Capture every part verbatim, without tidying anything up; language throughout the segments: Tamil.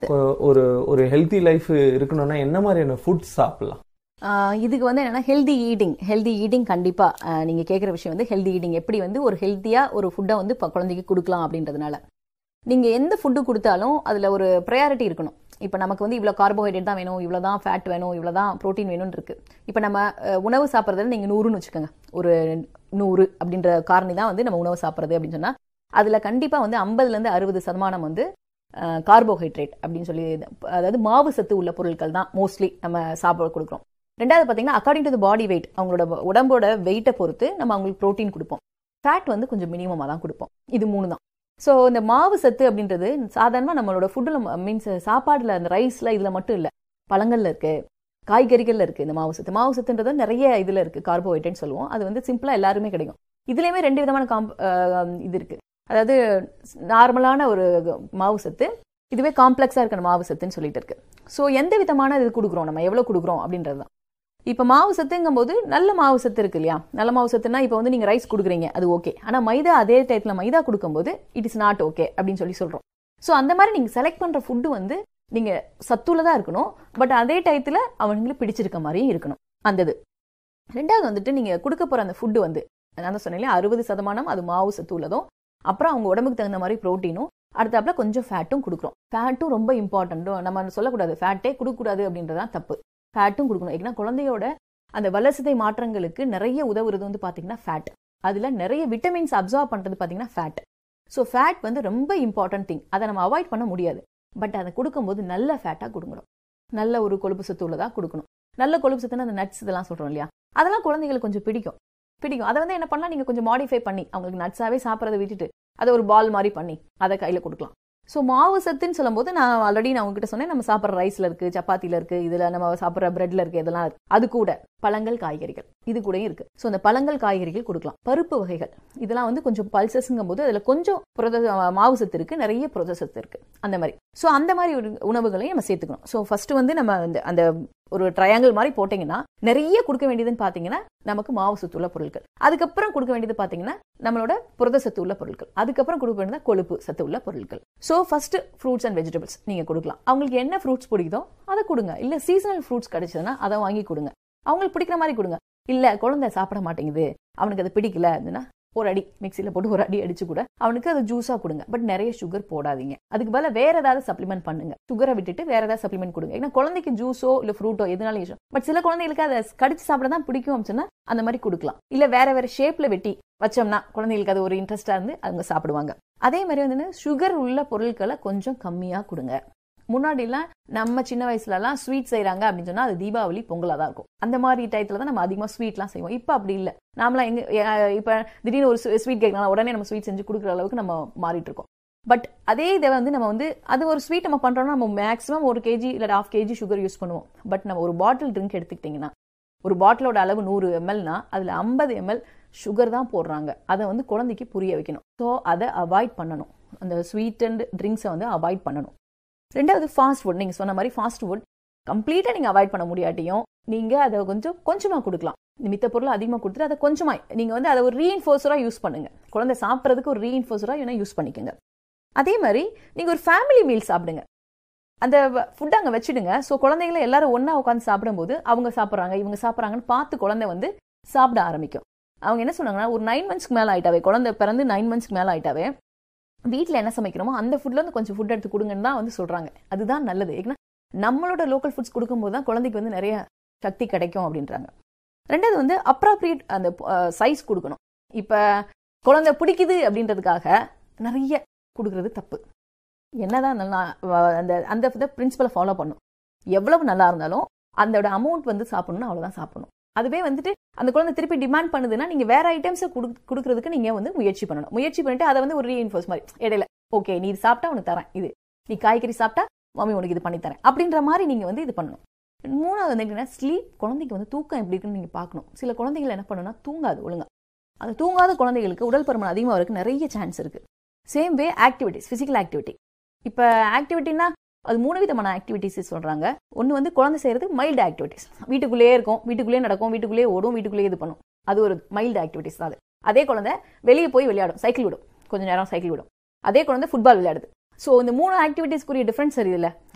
ஒரு ஒரு ஹெல்த்தி லைஃப் இருக்கணும்னா என்ன மாதிரியான ஃபுட் சாப்பிடலாம்? இதுக்கு வந்து என்னன்னா ஹெல்தி ஈட்டிங் ஹெல்தி ஈட்டிங் கண்டிப்பாக நீங்கள் கேட்குற விஷயம் வந்து ஹெல்தி ஈட்டிங் எப்படி வந்து ஒரு ஹெல்த்தியாக ஒரு ஃபுட்டை வந்து இப்போ குழந்தைக்கு கொடுக்கலாம் அப்படின்றதுனால நீங்கள் எந்த ஃபுட்டு கொடுத்தாலும் அதில் ஒரு ப்ரையாரிட்டி இருக்கணும். இப்போ நமக்கு வந்து இவ்வளோ கார்போஹைட்ரேட் தான் வேணும், இவ்வளோ தான் ஃபேட் வேணும், இவ்வளோ தான் ப்ரோட்டீன் வேணும்னு இருக்குது. இப்போ நம்ம உணவு சாப்பிட்றதுல நீங்கள் நூறுன்னு வச்சுக்கோங்க, ஒரு நூறு அப்படின்ற காரணி தான் வந்து நம்ம உணவு சாப்பிட்றது அப்படின்னு சொன்னால் அதில் கண்டிப்பாக வந்து ஐம்பதுலேருந்து அறுபது சதமானம் வந்து கார்போஹைட்ரேட் அப்படின்னு சொல்லி, அதாவது மாவு சத்து உள்ள பொருட்கள் தான் மோஸ்ட்லி நம்ம சாப்பிட கொடுக்குறோம். ரெண்டாவது பார்த்தீங்கன்னா according to the body weight, அவங்களோட உடம்போட வெயிட்டை பொறுத்து நம்ம அவங்களுக்கு ப்ரோட்டீன் கொடுப்போம். ஃபேட் வந்து கொஞ்சம் மினிமமாக தான் கொடுப்போம். இது மூணு தான். ஸோ இந்த மாவு சத்து அப்படின்றது சாதாரணமாக நம்மளோட ஃபுட்டில் மீன்ஸ் சாப்பாடில் அந்த ரைஸில் இதில் மட்டும் இல்லை, பழங்களில் இருக்குது, காய்கறிகளில் இருக்குது. இந்த மாவு சத்து மாவு சத்துன்றது நிறைய இதில் இருக்குது, கார்போஹைட்ரேட் சொல்லுவோம். அது வந்து சிம்பிளாக எல்லாருமே கிடைக்கும். இதுலேயுமே ரெண்டு விதமான காம்ப் இது இருக்குது. அதாவது நார்மலான ஒரு மாவு சத்து, இதுவே காம்ப்ளெக்ஸாக இருக்கிற மாவு சத்துன்னு சொல்லிட்டு இருக்கு. ஸோ எந்த விதமான இது கொடுக்குறோம், நம்ம எவ்வளோ கொடுக்குறோம் அப்படின்றது தான். இப்போ மாவு சத்துங்கும் போது நல்ல மாவு சத்து இருக்கு இல்லையா? நல்ல மாவு சத்துனா இப்போ வந்து நீங்கள் ரைஸ் கொடுக்குறீங்க, அது ஓகே. ஆனால் மைதா அதே டைத்தில் மைதா கொடுக்கும்போது இட் இஸ் நாட் ஓகே அப்படின்னு சொல்லி சொல்கிறோம். ஸோ அந்த மாதிரி நீங்கள் செலக்ட் பண்ணுற ஃபுட்டு வந்து நீங்கள் சத்துள்ளதாக இருக்கணும், பட் அதே டயத்தில் அவங்களுக்கு பிடிச்சிருக்க மாதிரியும் இருக்கணும் அந்த இது. ரெண்டாவது வந்துட்டு நீங்கள் கொடுக்க போகிற அந்த ஃபுட்டு வந்து நான் தான் சொன்னேன், அறுபது சதமானம் அது மாவு சத்து உள்ளதும், அப்புறம் அவங்க உடம்புக்கு தகுந்த மாதிரி ப்ரோட்டீனும், அடுத்தாப்புல கொஞ்சம் ஃபேட்டும் கொடுக்குறோம். ஃபேட்டும் ரொம்ப இம்பார்ட்டண்ட்டும், நம்ம சொல்லக்கூடாது ஃபேட்டே கொடுக்கக்கூடாது அப்படின்றதான் தப்பு. ஃபேட்டும் கொடுக்கணும். ஏன்னா குழந்தையோட அந்த வளர்சிதை மாற்றங்களுக்கு நிறைய உதவுறது வந்து பார்த்தீங்கன்னா ஃபேட். அதில் நிறைய விட்டமின்ஸ் அப்சார்ப் பண்ணுறது பார்த்தீங்கன்னா ஃபேட். ஸோ ஃபேட் வந்து ரொம்ப இம்பார்ட்டன்ட் திங். அதை நம்ம அவாய்ட் பண்ண முடியாது. பட் அதை கொடுக்கும்போது நல்ல ஃபேட்டாக கொடுக்கணும், நல்ல ஒரு கொழுப்பு சத்து உள்ளதாக கொடுக்கணும். நல்ல கொழுப்பு சத்துன்னு அந்த நட்ஸ் இதெல்லாம் சொல்கிறோம் இல்லையா, அதெல்லாம் குழந்தைங்களுக்கு கொஞ்சம் பிடிக்கும் பிடிக்கும் அதை வந்து என்ன பண்ணலாம், நீங்கள் கொஞ்சம் மாடிஃபை பண்ணி அவங்களுக்கு நட்ஸாகவே சாப்பிட்றத விட்டுட்டு அதை ஒரு பால் மாதிரி பண்ணி அதை கையில் கொடுக்கலாம். ஸோ மாவு சத்துன்னு சொல்லும்போது நான் ஆல்ரெடி நான் உங்ககிட்ட சொன்னேன், நம்ம சாப்பிட்ற ரைஸில் இருக்குது, சப்பாத்தியில் இருக்குது, இதில் நம்ம சாப்பிட்ற பிரெட்ல இருக்குது, இதெல்லாம் இருக்குது. அது கூட பழங்கள் காய்கறிகள் இது கூட இருக்குது. ஸோ அந்த பழங்கள் காய்கறிகள் கொடுக்கலாம். பருப்பு வகைகள் இதெல்லாம் வந்து கொஞ்சம் பல்சஸ்ங்கும் போது அதில் கொஞ்சம் புரத மாவு சத்து இருக்குது, நிறைய புரத சத்து இருக்குது அந்த மாதிரி. ஸோ அந்த மாதிரி ஒரு உணவுகளையும் நம்ம சேர்த்துக்கணும். ஸோ ஃபர்ஸ்ட் வந்து நம்ம அந்த அந்த ஒரு ட்ரையாங்கிள் மாதிரி போட்டிங்கன்னா நிறைய கொடுக்க வேண்டியதுன்னு பார்த்தீங்கன்னா நமக்கு மாவு சத்து உள்ள பொருட்கள், அதுக்கப்புறம் கொடுக்க வேண்டியது பார்த்தீங்கன்னா நம்மளோட புரத சத்து உள்ள பொருட்கள், அதுக்கப்புறம் கொடுக்க வேண்டியது கொழுப்பு சத்து உள்ள பொருட்கள். So first fruits and vegetables நீங்கள் கொடுக்கலாம். அவங்களுக்கு என்ன ஃப்ரூட்ஸ் பிடிக்குதோ அதை கொடுங்க. இல்லை சீசனல் ஃப்ரூட்ஸ் கிடைச்சதுன்னா அதை வாங்கி கொடுங்க. அவங்களுக்கு பிடிக்கிற மாதிரி கொடுங்க. இல்லை குழந்தை சாப்பிட மாட்டேங்குது, அவனுக்கு அது பிடிக்கல அப்படின்னா ஒரு அடி மிக்சியில் போட்டு ஒரு அடி அடிச்சு கூட அவனுக்கு அது ஜூஸாக கொடுங்க. பட் நிறைய சுகர் போடாதீங்க. அதுக்கு பதிலாக வேற ஏதாவது சப்ளிமெண்ட் பண்ணுங்க. சுகரை விட்டுட்டு வேற ஏதாவது சப்ளிமெண்ட் கொடுங்க. ஏன்னா குழந்தைக்கு ஜூஸோ இல்லை ஃப்ரூட்டோ எதுனாலும் யூஸ். பட் சில குழந்தைகளுக்கு அதை கடிச்சு சாப்பிட தான் பிடிக்கும் அப்படின்னா அந்த மாதிரி கொடுக்கலாம். இல்லை வேற வேற ஷேப்ல வெட்டி வச்சோம்னா குழந்தைகளுக்கு அது ஒரு இன்ட்ரெஸ்டா இருந்து அவங்க சாப்பிடுவாங்க. அதே மாதிரி வந்து சுகர் உள்ள பொருட்களை கொஞ்சம் கம்மியாக கொடுங்க. முன்னாடிலாம் நம்ம சின்ன வயசுலலாம் ஸ்வீட் செய்யறாங்க அப்படின்னு சொன்னா அது தீபாவளி பொங்கலா தான் இருக்கும். அந்த மாதிரி டயத்துல தான் நம்ம அதிகமாக ஸ்வீட்லாம் செய்வோம். இப்போ அப்படி இல்லை. நாமலாம் எங்க இப்போ திடீர்னு ஒரு ஸ்வீட் கேட்கலாம், உடனே நம்ம ஸ்வீட் செஞ்சு கொடுக்குற அளவுக்கு நம்ம மாறிட்டு இருக்கோம். பட் அதே இதை வந்து நம்ம வந்து அது ஒரு ஸ்வீட் நம்ம பண்றோம்னா நம்ம மேக்ஸிமம் ஒரு கேஜி இல்லை ஹாஃப் கேஜி சுகர் யூஸ் பண்ணுவோம். பட் நம்ம ஒரு பாட்டில் ட்ரிங்க் எடுத்துக்கிட்டிங்கன்னா ஒரு பாட்டிலோட அளவு நூறு எம்எல்னா அதில் ஐம்பது எம்எல் சுகர் தான் போடுறாங்க. அதை வந்து குழந்தைக்கு புரிய வைக்கணும். ஸோ அதை அவாய்ட் பண்ணணும். அந்த ஸ்வீட் அண்ட் ட்ரிங்க்ஸை வந்து அவாய்ட் பண்ணணும். ரெண்டாவது ஃபாஸ்ட் ஃபுட். நீங்கள் சொன்ன மாதிரி ஃபாஸ்ட் ஃபுட் கம்ப்ளீட்டாக நீங்கள் அவாய்ட் பண்ண முடியாட்டியும் நீங்கள் அதை கொஞ்சம் கொஞ்சமாக கொடுக்கலாம். மித்த பொருள் அதிகமாக கொடுத்துட்டு அதை கொஞ்சமாக நீங்கள் வந்து அதை ஒரு ரீஇன்ஃபோர்ஸராக யூஸ் பண்ணுங்க. குழந்தை சாப்பிட்றதுக்கு ஒரு ரீஇன்ஃபோர்ஸராக வேணா யூஸ் பண்ணிக்கோங்க. அதே மாதிரி நீங்கள் ஒரு ஃபேமிலி மீல் சாப்பிடுங்க. அந்த ஃபுட் அங்கே வச்சுடுங்க. ஸோ குழந்தைகளை எல்லாரும் ஒன்றா உட்காந்து சாப்பிடும்போது அவங்க சாப்பிட்றாங்க இவங்க சாப்பிட்றாங்கன்னு பார்த்து குழந்தை வந்து சாப்பிட ஆரம்பிக்கும். அவங்க என்ன சொன்னாங்கன்னா ஒரு நைன் மந்த்ஸ்க்கு மேலே ஆயிட்டாவே, குழந்தை பிறந்து நைன் மந்த்ஸ்க்கு மேலே ஆயிட்டாவே வீட்டில் என்ன சமைக்கிறோமோ அந்த ஃபுட்ல இருந்து கொஞ்சம் ஃபுட் எடுத்து கொடுங்கன்னு தான் வந்து சொல்றாங்க. அதுதான் நல்லது. ஏன்னா நம்மளோட லோக்கல் ஃபுட்ஸ் கொடுக்கும்போது தான் குழந்தைக்கு வந்து நிறைய சக்தி கிடைக்கும் அப்படின்றாங்க. ரெண்டாவது வந்து அப்ராப்ரியேட் அந்த சைஸ் கொடுக்கணும். இப்போ குழந்தை பிடிக்குது அப்படின்றதுக்காக நிறைய கொடுக்கறது தப்பு. என்னதான் நல்லா அந்த அந்த பிரின்சிபலை ஃபாலோ பண்ணும். எவ்வளவு நல்லா இருந்தாலும் அதோட அமௌண்ட் வந்து சாப்பிடணும், அவ்வளோதான் சாப்பிடணும். அதுவே வந்துட்டு அந்த குழந்தை திருப்பி டிமாண்ட் பண்ணுதுன்னா நீங்க வேற ஐட்டம்ஸை கொடுக்கறதுக்கு நீங்க வந்து முயற்சி பண்ணணும். முயற்சி பண்ணிட்டு அதை வந்து ஒரு ரீஇன்ஃபோர்ஸ் மாதிரி இடையில ஓகே நீ இது சாப்பிட்டா உனக்கு தரேன், இது நீ காய்கறி சாப்பிட்டா மம்மி உனக்கு இது பண்ணி தரேன் அப்படின்ற மாதிரி நீங்க வந்து இது பண்ணணும். மூணாவது வந்து என்னன்னா ஸ்லீப். குழந்தைக்கு வந்து தூக்கம் எப்படி இருக்குன்னு நீங்க பார்க்கணும். சில குழந்தைகள் என்ன பண்ணணும்னா தூங்காது ஒழுங்கா. அது தூங்காத குழந்தைகளுக்கு உடல் பருமன் அதிகமாக இருக்கு, நிறைய சான்ஸ் இருக்கு. Same way activities, physical activity. இப்போ ஆக்டிவிட்டினா அது மூணு விதமான ஆக்டிவிட்டிஸ் சொல்றாங்க. ஒன்று வந்து குழந்தை செய்யறது மைல்டு ஆக்டிவிட்டிஸ், வீட்டுக்குள்ளேயே இருக்கும், வீட்டுக்குள்ளேயே நடக்கும், வீட்டுக்குள்ளேயே ஓடும், வீட்டுக்குள்ளேயே இது பண்ணும். அது ஒரு மைல்டு ஆக்டிவிட்டிஸ் தான். அது அதே குழந்தை வெளியே போய் விளையாடும், சைக்கிள் விடும், கொஞ்சம் நேரம் சைக்கிள் விடும். அதே குழந்தை ஃபுட்பால் விளையாடுது. ஸோ இந்த மூணு ஆக்டிவிட்டிஸ்க்குரிய டிஃபரன்ஸ் சரியில்லை.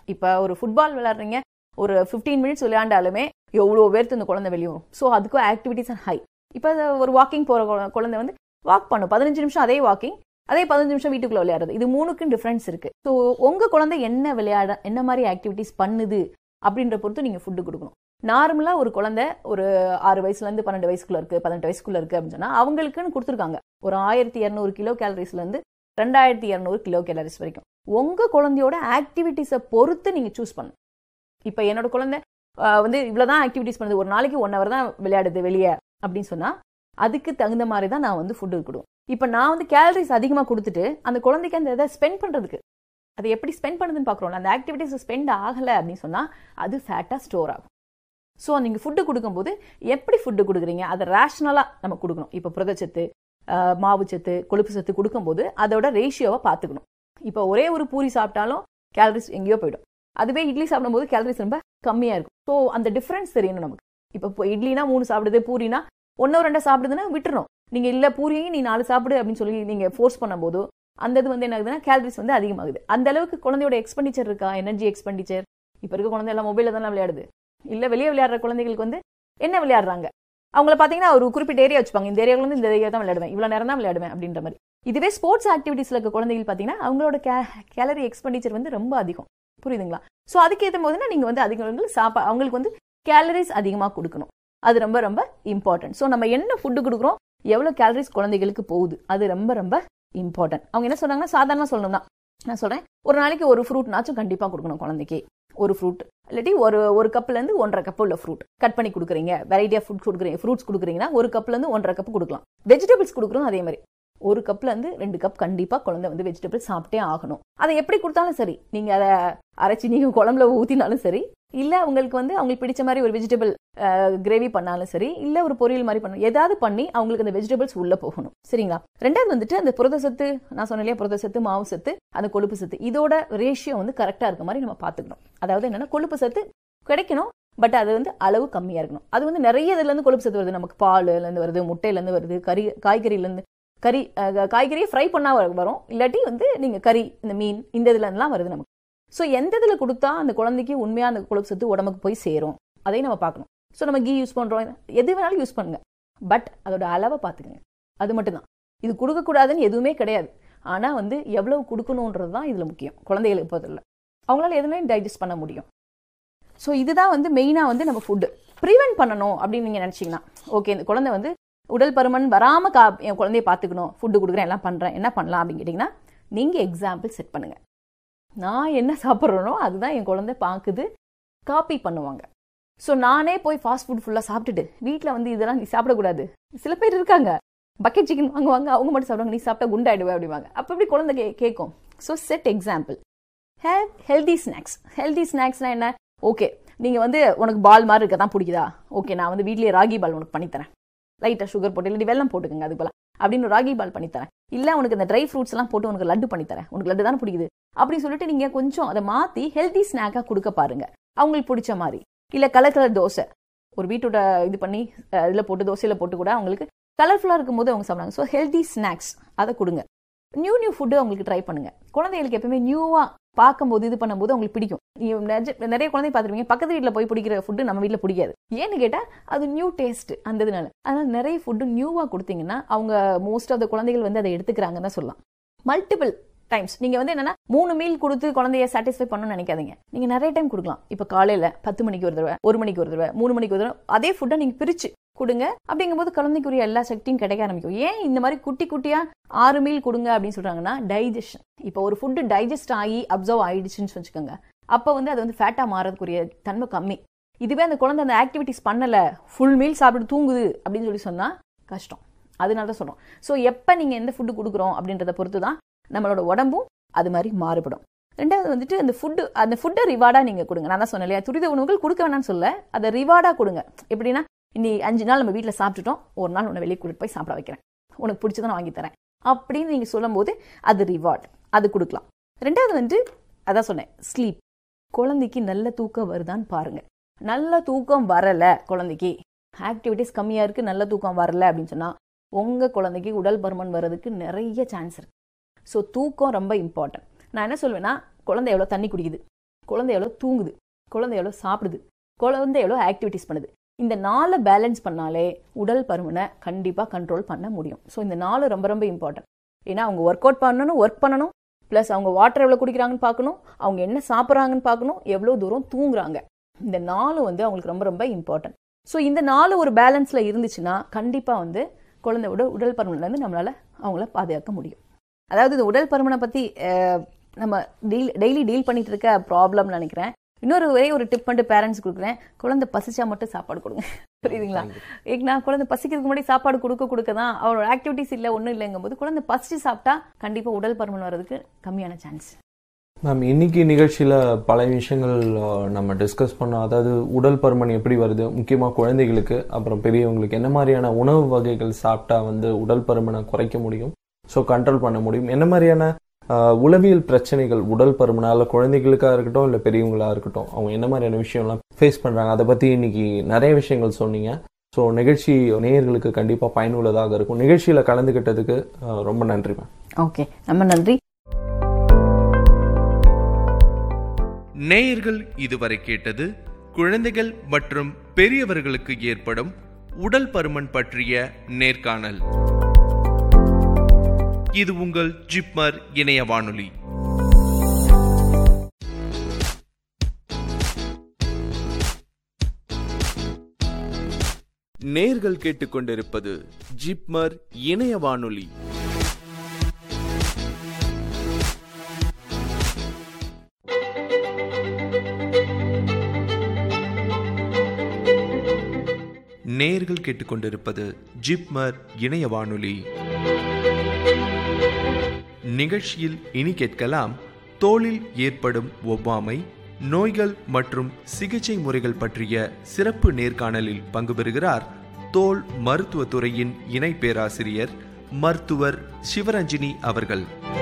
இப்போ ஒரு ஃபுட்பால் விளையாடுறீங்க, ஒரு ஃபிஃப்டீன் மினிட்ஸ் விளையாண்டாலுமே எவ்வளோ பேர்த்து இந்த குழந்தை வெளியும். ஸோ அதுக்கும் ஆக்டிவிட்டிஸ் அண்ட் ஹை. இப்போ ஒரு வாக்கிங் போகிற குழந்தை வந்து வாக் பண்ணும் பதினஞ்சு நிமிஷம், அதே வாக்கிங், அதே பதினஞ்சு நிமிஷம் வீட்டுக்குள்ள விளையாடுறது. இது மூணுக்கும் டிஃபரன்ஸ் இருக்கு. ஸோ உங்க குழந்தை என்ன விளையாட, என்ன மாதிரி ஆக்டிவிட்டிஸ் பண்ணுது அப்படின்ற பொறுத்து நீங்க ஃபுட்டு கொடுக்கணும். நார்மலா ஒரு குழந்தை ஒரு ஆறு வயசுல இருந்து பன்னெண்டு வயசுக்குள்ள இருக்கு, பதினெட்டு வயசுக்குள்ள இருக்கு அப்படின்னு சொன்னா அவங்களுக்குன்னு கொடுத்துருக்காங்க ஒரு ஆயிரத்தி இரநூறு கிலோ கேலரிஸ்ல இருந்து ரெண்டாயிரத்தி இரநூறு கிலோ கேலரிஸ் வரைக்கும். உங்க குழந்தையோட ஆக்டிவிட்டிஸை பொறுத்து நீங்க சூஸ் பண்ணணும். இப்ப என்னோட குழந்தை வந்து இவ்வளவுதான் ஆக்டிவிட்டிஸ் பண்ணுது, ஒரு நாளைக்கு ஒன் ஹவர் தான் விளையாடுது வெளியே அப்படின்னு சொன்னா அதுக்கு தகுந்த மாதிரி தான் நான் வந்து ஃபுட்டு கொடுக்கும். இப்ப நான் வந்து கேலரிஸ் அதிகமா கொடுத்துட்டு அந்த குழந்தைக்கு அந்த இதை ஸ்பெண்ட் பண்றதுக்கு, அதை எப்படி ஸ்பெண்ட் பண்ணுதுன்னு பாக்குறோம், அந்த ஆக்டிவிட்டிஸ் ஸ்பெண்ட் ஆகல அப்படின்னு சொன்னா அது ஃபேட்டா ஸ்டோர் ஆகும். ஸோ நீங்க ஃபுட்டு கொடுக்கும்போது எப்படி ஃபுட்டு கொடுக்குறீங்க அதை ரேஷனலா நம்ம கொடுக்கணும். இப்போ புரதச்சத்து, மாவுச்சத்து, கொழுப்பு சத்து கொடுக்கும்போது அதோட ரேஷியோவை பார்த்துக்கணும். இப்போ ஒரே ஒரு பூரி சாப்பிட்டாலும் கேலரிஸ் எங்கேயோ போயிடும். அதுவே இட்லி சாப்பிடும்போது கேலரிஸ் ரொம்ப கம்மியா இருக்கும். ஸோ அந்த டிஃபரன்ஸ் தெரியணும் நமக்கு. இப்போ இட்லினா மூணு சாப்பிடுது, பூரினா ஒன்னோ ரெண்டா சாப்பிடுதுன்னா விட்டுறணும். நீங்க இல்ல பூரியையும் நீ நாலு சாப்பிடு அப்படின்னு சொல்லி நீங்க ஃபோர்ஸ் பண்ணும்போது அந்த இது வந்து என்ன ஆகுதுன்னா கேலரிஸ் வந்து அதிகமாகுது. அந்த அளவுக்கு குழந்தையோட எக்ஸ்பெண்டிச்சர் இருக்கா, எனர்ஜி எக்ஸ்பெண்டிச்சர். இப்ப இருக்க குழந்தை எல்லாம் மொபைல தானே விளையாடுது. இல்ல வெளியே விளையாடுற குழந்தைகளுக்கு வந்து என்ன விளையாடுறாங்க, அவங்கள பாத்தீங்கன்னா ஒரு குறிப்பிட்ட ஏரியா வச்சுப்பாங்க, இந்த ஏரியாவில் வந்து இந்த ஏரியா தான் விளையாடுவேன், இவ்வளவு நேரம் தான் விளையாடுவேன் அப்படின்ற மாதிரி. இதுவே ஸ்போர்ட்ஸ் ஆக்டிவிட்டிஸ்ல இருக்க குழந்தைகள் பாத்தீங்கன்னா அவங்களோட கேலரி எக்ஸ்பெண்டிச்சர் வந்து ரொம்ப அதிகம். புரியுதுங்களா? ஸோ அதுக்கு ஏற்ற போதுன்னா நீங்க வந்து அதிகம் சாப்பா அவங்களுக்கு வந்து கேலரிஸ் அதிகமாக கொடுக்கணும். அது ரொம்ப ரொம்ப இம்பார்ட்டன்ட். ஸோ நம்ம என்ன ஃபுட்டு கொடுக்குறோம், எவ்வளவு கேலரிஸ் குழந்தைகளுக்கு போகுது, அது ரொம்ப ரொம்ப இம்பார்ட்டன்ட். அவங்க என்ன சொல்றாங்கன்னா சாதாரணமா சொல்லணும்னா நான் சொல்றேன், ஒரு நாளைக்கு ஒரு ஃப்ரூட்னாச்சும் கண்டிப்பா கொடுக்கணும் குழந்தைக்கு. ஒரு ஃப்ரூட் இல்லாட்டி ஒரு ஒரு கப்ல இருந்து ஒன்றரை கப் உள்ள ஃப்ரூட் கட் பண்ணி கொடுக்குறீங்க, வெரைட்டி ஆஃப் ஃபுட் கொடுக்குறீங்க, ஃப்ரூட்ஸ் கொடுக்குறீங்கன்னா ஒரு கப்ல இருந்து ஒன்றரை கப் கொடுக்கலாம். வெஜிடபிள்ஸ் கொடுக்குறோம் அதே மாதிரி ஒரு கப்ல இருந்து ரெண்டு கப் கண்டிப்பா குழந்தை வந்து வெஜிடபிள்ஸ் சாப்பிட்டே ஆகணும். அதை எப்படி கொடுத்தாலும் சரி, நீங்க அதை அரைச்சி நீங்க குழம்புல ஊத்தினாலும் சரி, இல்ல அவங்களுக்கு வந்து அவங்களுக்கு பிடிச்ச மாதிரி ஒரு வெஜிடபிள் கிரேவி பண்ணாலும் சரி, இல்ல ஒரு பொரியல் மாதிரி பண்ணணும், ஏதாவது பண்ணி அவங்களுக்கு அந்த வெஜிடபிள்ஸ் உள்ள போகணும். சரிங்களா? ரெண்டாவது வந்துட்டு அந்த புரதசத்து, நான் சொன்னேன் இல்லையா, புரதசத்து, மாவு சத்து, அந்த கொழுப்பு சத்து, இதோட ரேஷியோ வந்து கரெக்டா இருக்க மாதிரி நம்ம பாத்துக்கணும். அதாவது என்னன்னா கொழுப்பு சத்து கிடைக்கணும், பட் அது வந்து அளவு கம்மியா இருக்கணும். அது வந்து நிறைய இதுல இருந்து கொழுப்பு சத்து வருது, நமக்கு பால்ல இருந்து வருது, முட்டையில இருந்து வருது, கறி காய்கறில இருந்து, கறி காய்கறியை ஃப்ரை பண்ணா வரும், இல்லாட்டி வந்து நீங்க கறி, இந்த மீன், இந்த இதுல இருந்துலாம் வருது நமக்கு. ஸோ எந்த இதுல கொடுத்தா அந்த குழந்தைக்கு உண்மையா அந்த கொழுப்பு சத்து உடம்புக்கு போய் சேரும் அதையும் நம்ம பார்க்கணும். ஸோ நம்ம கீ யூஸ் பண்றோம், எது வேணாலும் யூஸ் பண்ணுங்க, பட் அதோட அளவை பார்த்துக்கங்க. அது மட்டும் தான். இது கொடுக்க கூடாதுன்னு எதுவுமே கிடையாது. ஆனா வந்து எவ்வளவு கொடுக்கணும்ன்றது தான் இதுல முக்கியம். குழந்தைகளுக்கு போதில்லை, அவங்களால எதுவுமே டைஜஸ்ட் பண்ண முடியும். ஸோ இதுதான் வந்து மெயினா வந்து நம்ம ஃபுட்டு ப்ரிவென்ட் பண்ணணும் அப்படின்னு நீங்க நினைச்சீங்கன்னா, ஓகே இந்த குழந்தை வந்து உடல் பருமன் வராம கா என் குழந்தைய பார்த்துக்கணும், ஃபுட்டு கொடுக்குறேன், எல்லாம் பண்றேன், என்ன பண்ணலாம் அப்படின்னு கேட்டீங்கன்னா, நீங்க எக்ஸாம்பிள் செட் பண்ணுங்க. நான் என்ன சாப்பிட்றேனோ அதுதான் என் குழந்தை பார்க்குது, காப்பி பண்ணுவாங்க. ஸோ நானே போய் ஃபாஸ்ட் ஃபுட் ஃபுல்லாக சாப்பிட்டுட்டு வீட்டில் வந்து இதெல்லாம் நீ சாப்பிடக்கூடாது, சில பேர் இருக்காங்க பக்கெட் சிக்கன் வாங்குவாங்க, அவங்க மட்டும் சாப்பிடுவாங்க, நீ சாப்பிட்டா குண்டாயிடுவே அப்படிவாங்க. அப்போ எப்படி குழந்தை கே கேட்கும் so set example. Have healthy snacks. Healthy ஸ்நாக்ஸ்னா என்ன? ஓகே நீங்க வந்து உனக்கு பால் மாதிரி இருக்க தான் பிடிக்குதா, ஓகே நான் வந்து வீட்லேயே ராகி பால் உனக்கு பண்ணித்தரேன், லைட்டாக சுகர் போட்டு இல்லாட்டி வெல்லம் போட்டுக்கோங்க அது போல அப்படின்னு ராகி பால் பண்ணித்தரேன், இல்லை உனக்கு இந்த ட்ரை ஃப்ரூட்ஸ் எல்லாம் போட்டு உனக்கு லட்டு பண்ணித்தரேன், உனக்கு லட்டு தானே பிடிக்குது அப்படின்னு சொல்லிட்டு நீங்க கொஞ்சம் அதை மாத்தி ஹெல்தி ஸ்நாக்கா கொடுக்க பாருங்க, அவங்களுக்கு பிடிச்ச மாதிரி. இல்ல கலர் கலர் தோசை ஒரு பீட்ரூட்டை இது பண்ணி இதுல போட்டு தோசையில போட்டு கூட அவங்களுக்கு கலர்ஃபுல்லா இருக்கும் போது அவங்க சாப்பிடுவாங்க. ஸோ ஹெல்தி ஸ்நாக்ஸ் அதை கொடுங்க. நியூ நியூ ஃபுட்டு அவங்களுக்கு ட்ரை பண்ணுங்க. குழந்தைகளுக்கு எப்பவுமே நியூவா பார்க்கும்போது இது பண்ணும்போது அவங்களுக்கு பிடிக்கும். நிறைய குழந்தை பார்த்துருப்பீங்க, பக்கத்து வீட்டில் போய் பிடிக்கிற ஃபுட்டு நம்ம வீட்டில் பிடிக்காது. ஏன்னு கேட்டா அது நியூ டேஸ்ட் அந்த இதனால. அதனால நிறைய ஃபுட்டு நியூவா கொடுத்தீங்கன்னா அவங்க மோஸ்ட் ஆஃப் த குழந்தைகள் வந்து அதை எடுத்துக்கிறாங்கன்னு தான் சொல்லலாம். மல்டிபிள் டைம்ஸ் நீங்க வந்து என்னன்னா மூணு மீல் கொடுத்து குழந்தைய சாட்டிஸ்ஃபை பண்ணணும்னு நினைக்காதீங்க. நீங்க நிறைய டைம் கொடுக்கலாம். இப்ப காலையில பத்து மணிக்கு ஒரு தடவை, ஒரு மணிக்கு ஒரு தடவை, மூணு மணிக்கு ஒரு தடவை அதே ஃபுட்டை நீங்க பிரிச்சு கொடுங்க. அப்படிங்கும்போது குழந்தைக்குரிய எல்லா சக்தியும் கிடைக்க ஆரம்பிக்கும். ஏன் இந்த மாதிரி குட்டி குட்டியா ஆறு மீல் கொடுங்க அப்படின்னு சொல்றாங்கன்னா டைஜஷன். இப்போ ஒரு ஃபுட்டு டைஜஸ்ட் ஆகி அப்சர்வ் ஆயிடுச்சுன்னு வச்சுக்கோங்க, அப்ப வந்து அது வந்து ஃபேட்டா மாறதுக்குரிய தன்மை கம்மி. இதுவே அந்த குழந்தை அந்த ஆக்டிவிட்டிஸ் பண்ணல, ஃபுல் மீல் சாப்பிட்டு தூங்குது அப்படின்னு சொல்லி சொன்னா கஷ்டம். அதனால தான் சொல்றோம். ஸோ எப்ப நீங்க எந்த ஃபுட்டு கொடுக்குறோம் அப்படின்றத பொறுத்து தான் நம்மளோட உடம்பும் அது மாதிரி மாறுபடும். ரெண்டாவது வந்துட்டு அந்த ஃபுட்டு அந்த ஃபுட்டை ரிவார்டா நீங்க கொடுங்க. நான் தான் சொன்னேன் இல்லையா, துரித உணவுகள் கொடுக்க வேணாம்னு சொல்ல, அதை ரிவார்டா கொடுங்க. எப்படின்னா இன்னி அஞ்சு நாள் நம்ம வீட்டில் சாப்பிட்டுட்டோம், ஒரு நாள் உன்னை வெளியே கூட்டிட்டு போய் சாப்பிட வைக்கிறேன், உனக்கு பிடிச்சதை நான் வாங்கி தரேன் அப்படின்னு நீங்க சொல்லும் போது அது ரிவார்டு, அது கொடுக்கலாம். ரெண்டாவது வந்து அதான் சொன்னேன், ஸ்லீப். குழந்தைக்கு நல்ல தூக்கம் வருதான்னு பாருங்க. நல்ல தூக்கம் வரல, குழந்தைக்கு ஆக்டிவிட்டிஸ் கம்மியா இருக்கு, நல்ல தூக்கம் வரல அப்படின்னு சொன்னா உங்க குழந்தைக்கு உடல் பருமன் வர்றதுக்கு நிறைய சான்ஸ் இருக்கு. ஸோ தூக்கம் ரொம்ப இம்பார்ட்டன்ட். நான் என்ன சொல்வேன்னா, குழந்தை எவ்வளோ தண்ணி குடிக்குது, குழந்தை எவ்வளோ தூங்குது, குழந்தை எவ்வளோ சாப்பிடுது, குழந்தை எவ்வளோ ஆக்டிவிட்டிஸ் பண்ணுது. இந்த நாலு பேலன்ஸ் பண்ணாலே உடல் பருமனை கண்டிப்பாக கண்ட்ரோல் பண்ண முடியும். ஸோ இந்த நாலு ரொம்ப ரொம்ப இம்பார்ட்டன்ட். ஏன்னா அவங்க ஒர்க் அவுட் பண்ணணும், ஒர்க் பண்ணணும், ப்ளஸ் அவங்க வாட்டர் எவ்வளோ குடிக்கிறாங்கன்னு பார்க்கணும், அவங்க என்ன சாப்பிட்றாங்கன்னு பார்க்கணும், எவ்வளோ தூரம் தூங்குறாங்க. இந்த நாலு வந்து அவங்களுக்கு ரொம்ப ரொம்ப இம்பார்ட்டன்ட். ஸோ இந்த நாலு ஒரு பேலன்ஸில் இருந்துச்சுன்னா கண்டிப்பாக வந்து குழந்தையோட உடல் பருமன்லேருந்து நம்மளால் அவங்கள பாதுகாக்க முடியும். அதாவது இந்த உடல் பருமனை பற்றி நம்ம டீல் டெய்லி டீல் பண்ணிட்டு இருக்க ப்ராப்ளம்னு நினைக்கிறேன். இன்னொரு ஒரே ஒரு டிப் பண்ணிட்டு பேரண்ட்ஸ் கொடுக்குறேன், குழந்தை பசிச்சா மட்டும் சாப்பாடு கொடுங்க. புரியுதுங்களா? ஏன்னா குழந்தை பசிக்கிறதுக்கு முன்னாடி சாப்பாடு கொடுக்க கொடுக்க தான் அவரோட ஆக்டிவிட்டிஸ் இல்லை ஒன்றும் இல்லைங்கும் போது குழந்தை பசிச்சு சாப்பிட்டா கண்டிப்பாக உடல் பருமன் வர்றதுக்கு கம்மியான சான்ஸ். மேம், இன்னைக்கு நிகழ்ச்சியில் பல விஷயங்கள் நம்ம டிஸ்கஸ் பண்ணோம். அதாவது உடல் பருமன் எப்படி வருது, முக்கியமாக குழந்தைகளுக்கு, அப்புறம் பெரியவங்களுக்கு என்ன மாதிரியான உணவு வகைகள் சாப்பிட்டா வந்து உடல் பருமனை குறைக்க முடியும், ஸோ கண்ட்ரோல் பண்ண முடியும், என்ன மாதிரியான உளவியல் பிரச்சனைகள் உடல் பருமனால குழந்தைகளுக்காக இருக்கட்டும் இல்லை பெரியவங்களா இருக்கட்டும் அவங்க என்ன மாதிரியான விஷயம்லாம் ஃபேஸ் பண்ணுறாங்க, அதை பற்றி இன்னைக்கு நிறைய விஷயங்கள் சொன்னீங்க. ஸோ நிகழ்ச்சி நேயர்களுக்கு கண்டிப்பாக பயனுள்ளதாக இருக்கும். நிகழ்ச்சியில் கலந்துக்கிட்டதுக்கு ரொம்ப நன்றி மேம். ஓகே, ரொம்ப நன்றி. நேயர்கள் இதுவரை கேட்டது குழந்தைகள் மற்றும் பெரியவர்களுக்கு ஏற்படும் உடல் பருமன் பற்றிய நேர்காணல். இது உங்கள் ஜிப்மர் இணைய வானொலி. நேயர்கள் கேட்டுக்கொண்டிருப்பது ஜிப்மர் இணைய வானொலி. நேயர்கள் கேட்டுக்கொண்டிருப்பது ஜிப்மர் இணைய வானொலி. நிகழ்ச்சியில் இனி கேட்கலாம், தோலில் ஏற்படும் ஒவ்வாமை, நோய்கள் மற்றும் சிகிச்சை முறைகள் பற்றிய சிறப்பு நேர்காணலில் பங்கு பெறுகிறார் தோல் மருத்துவத்துறையின் இணை பேராசிரியர் மருத்துவர் சிவரஞ்சினி அவர்கள்.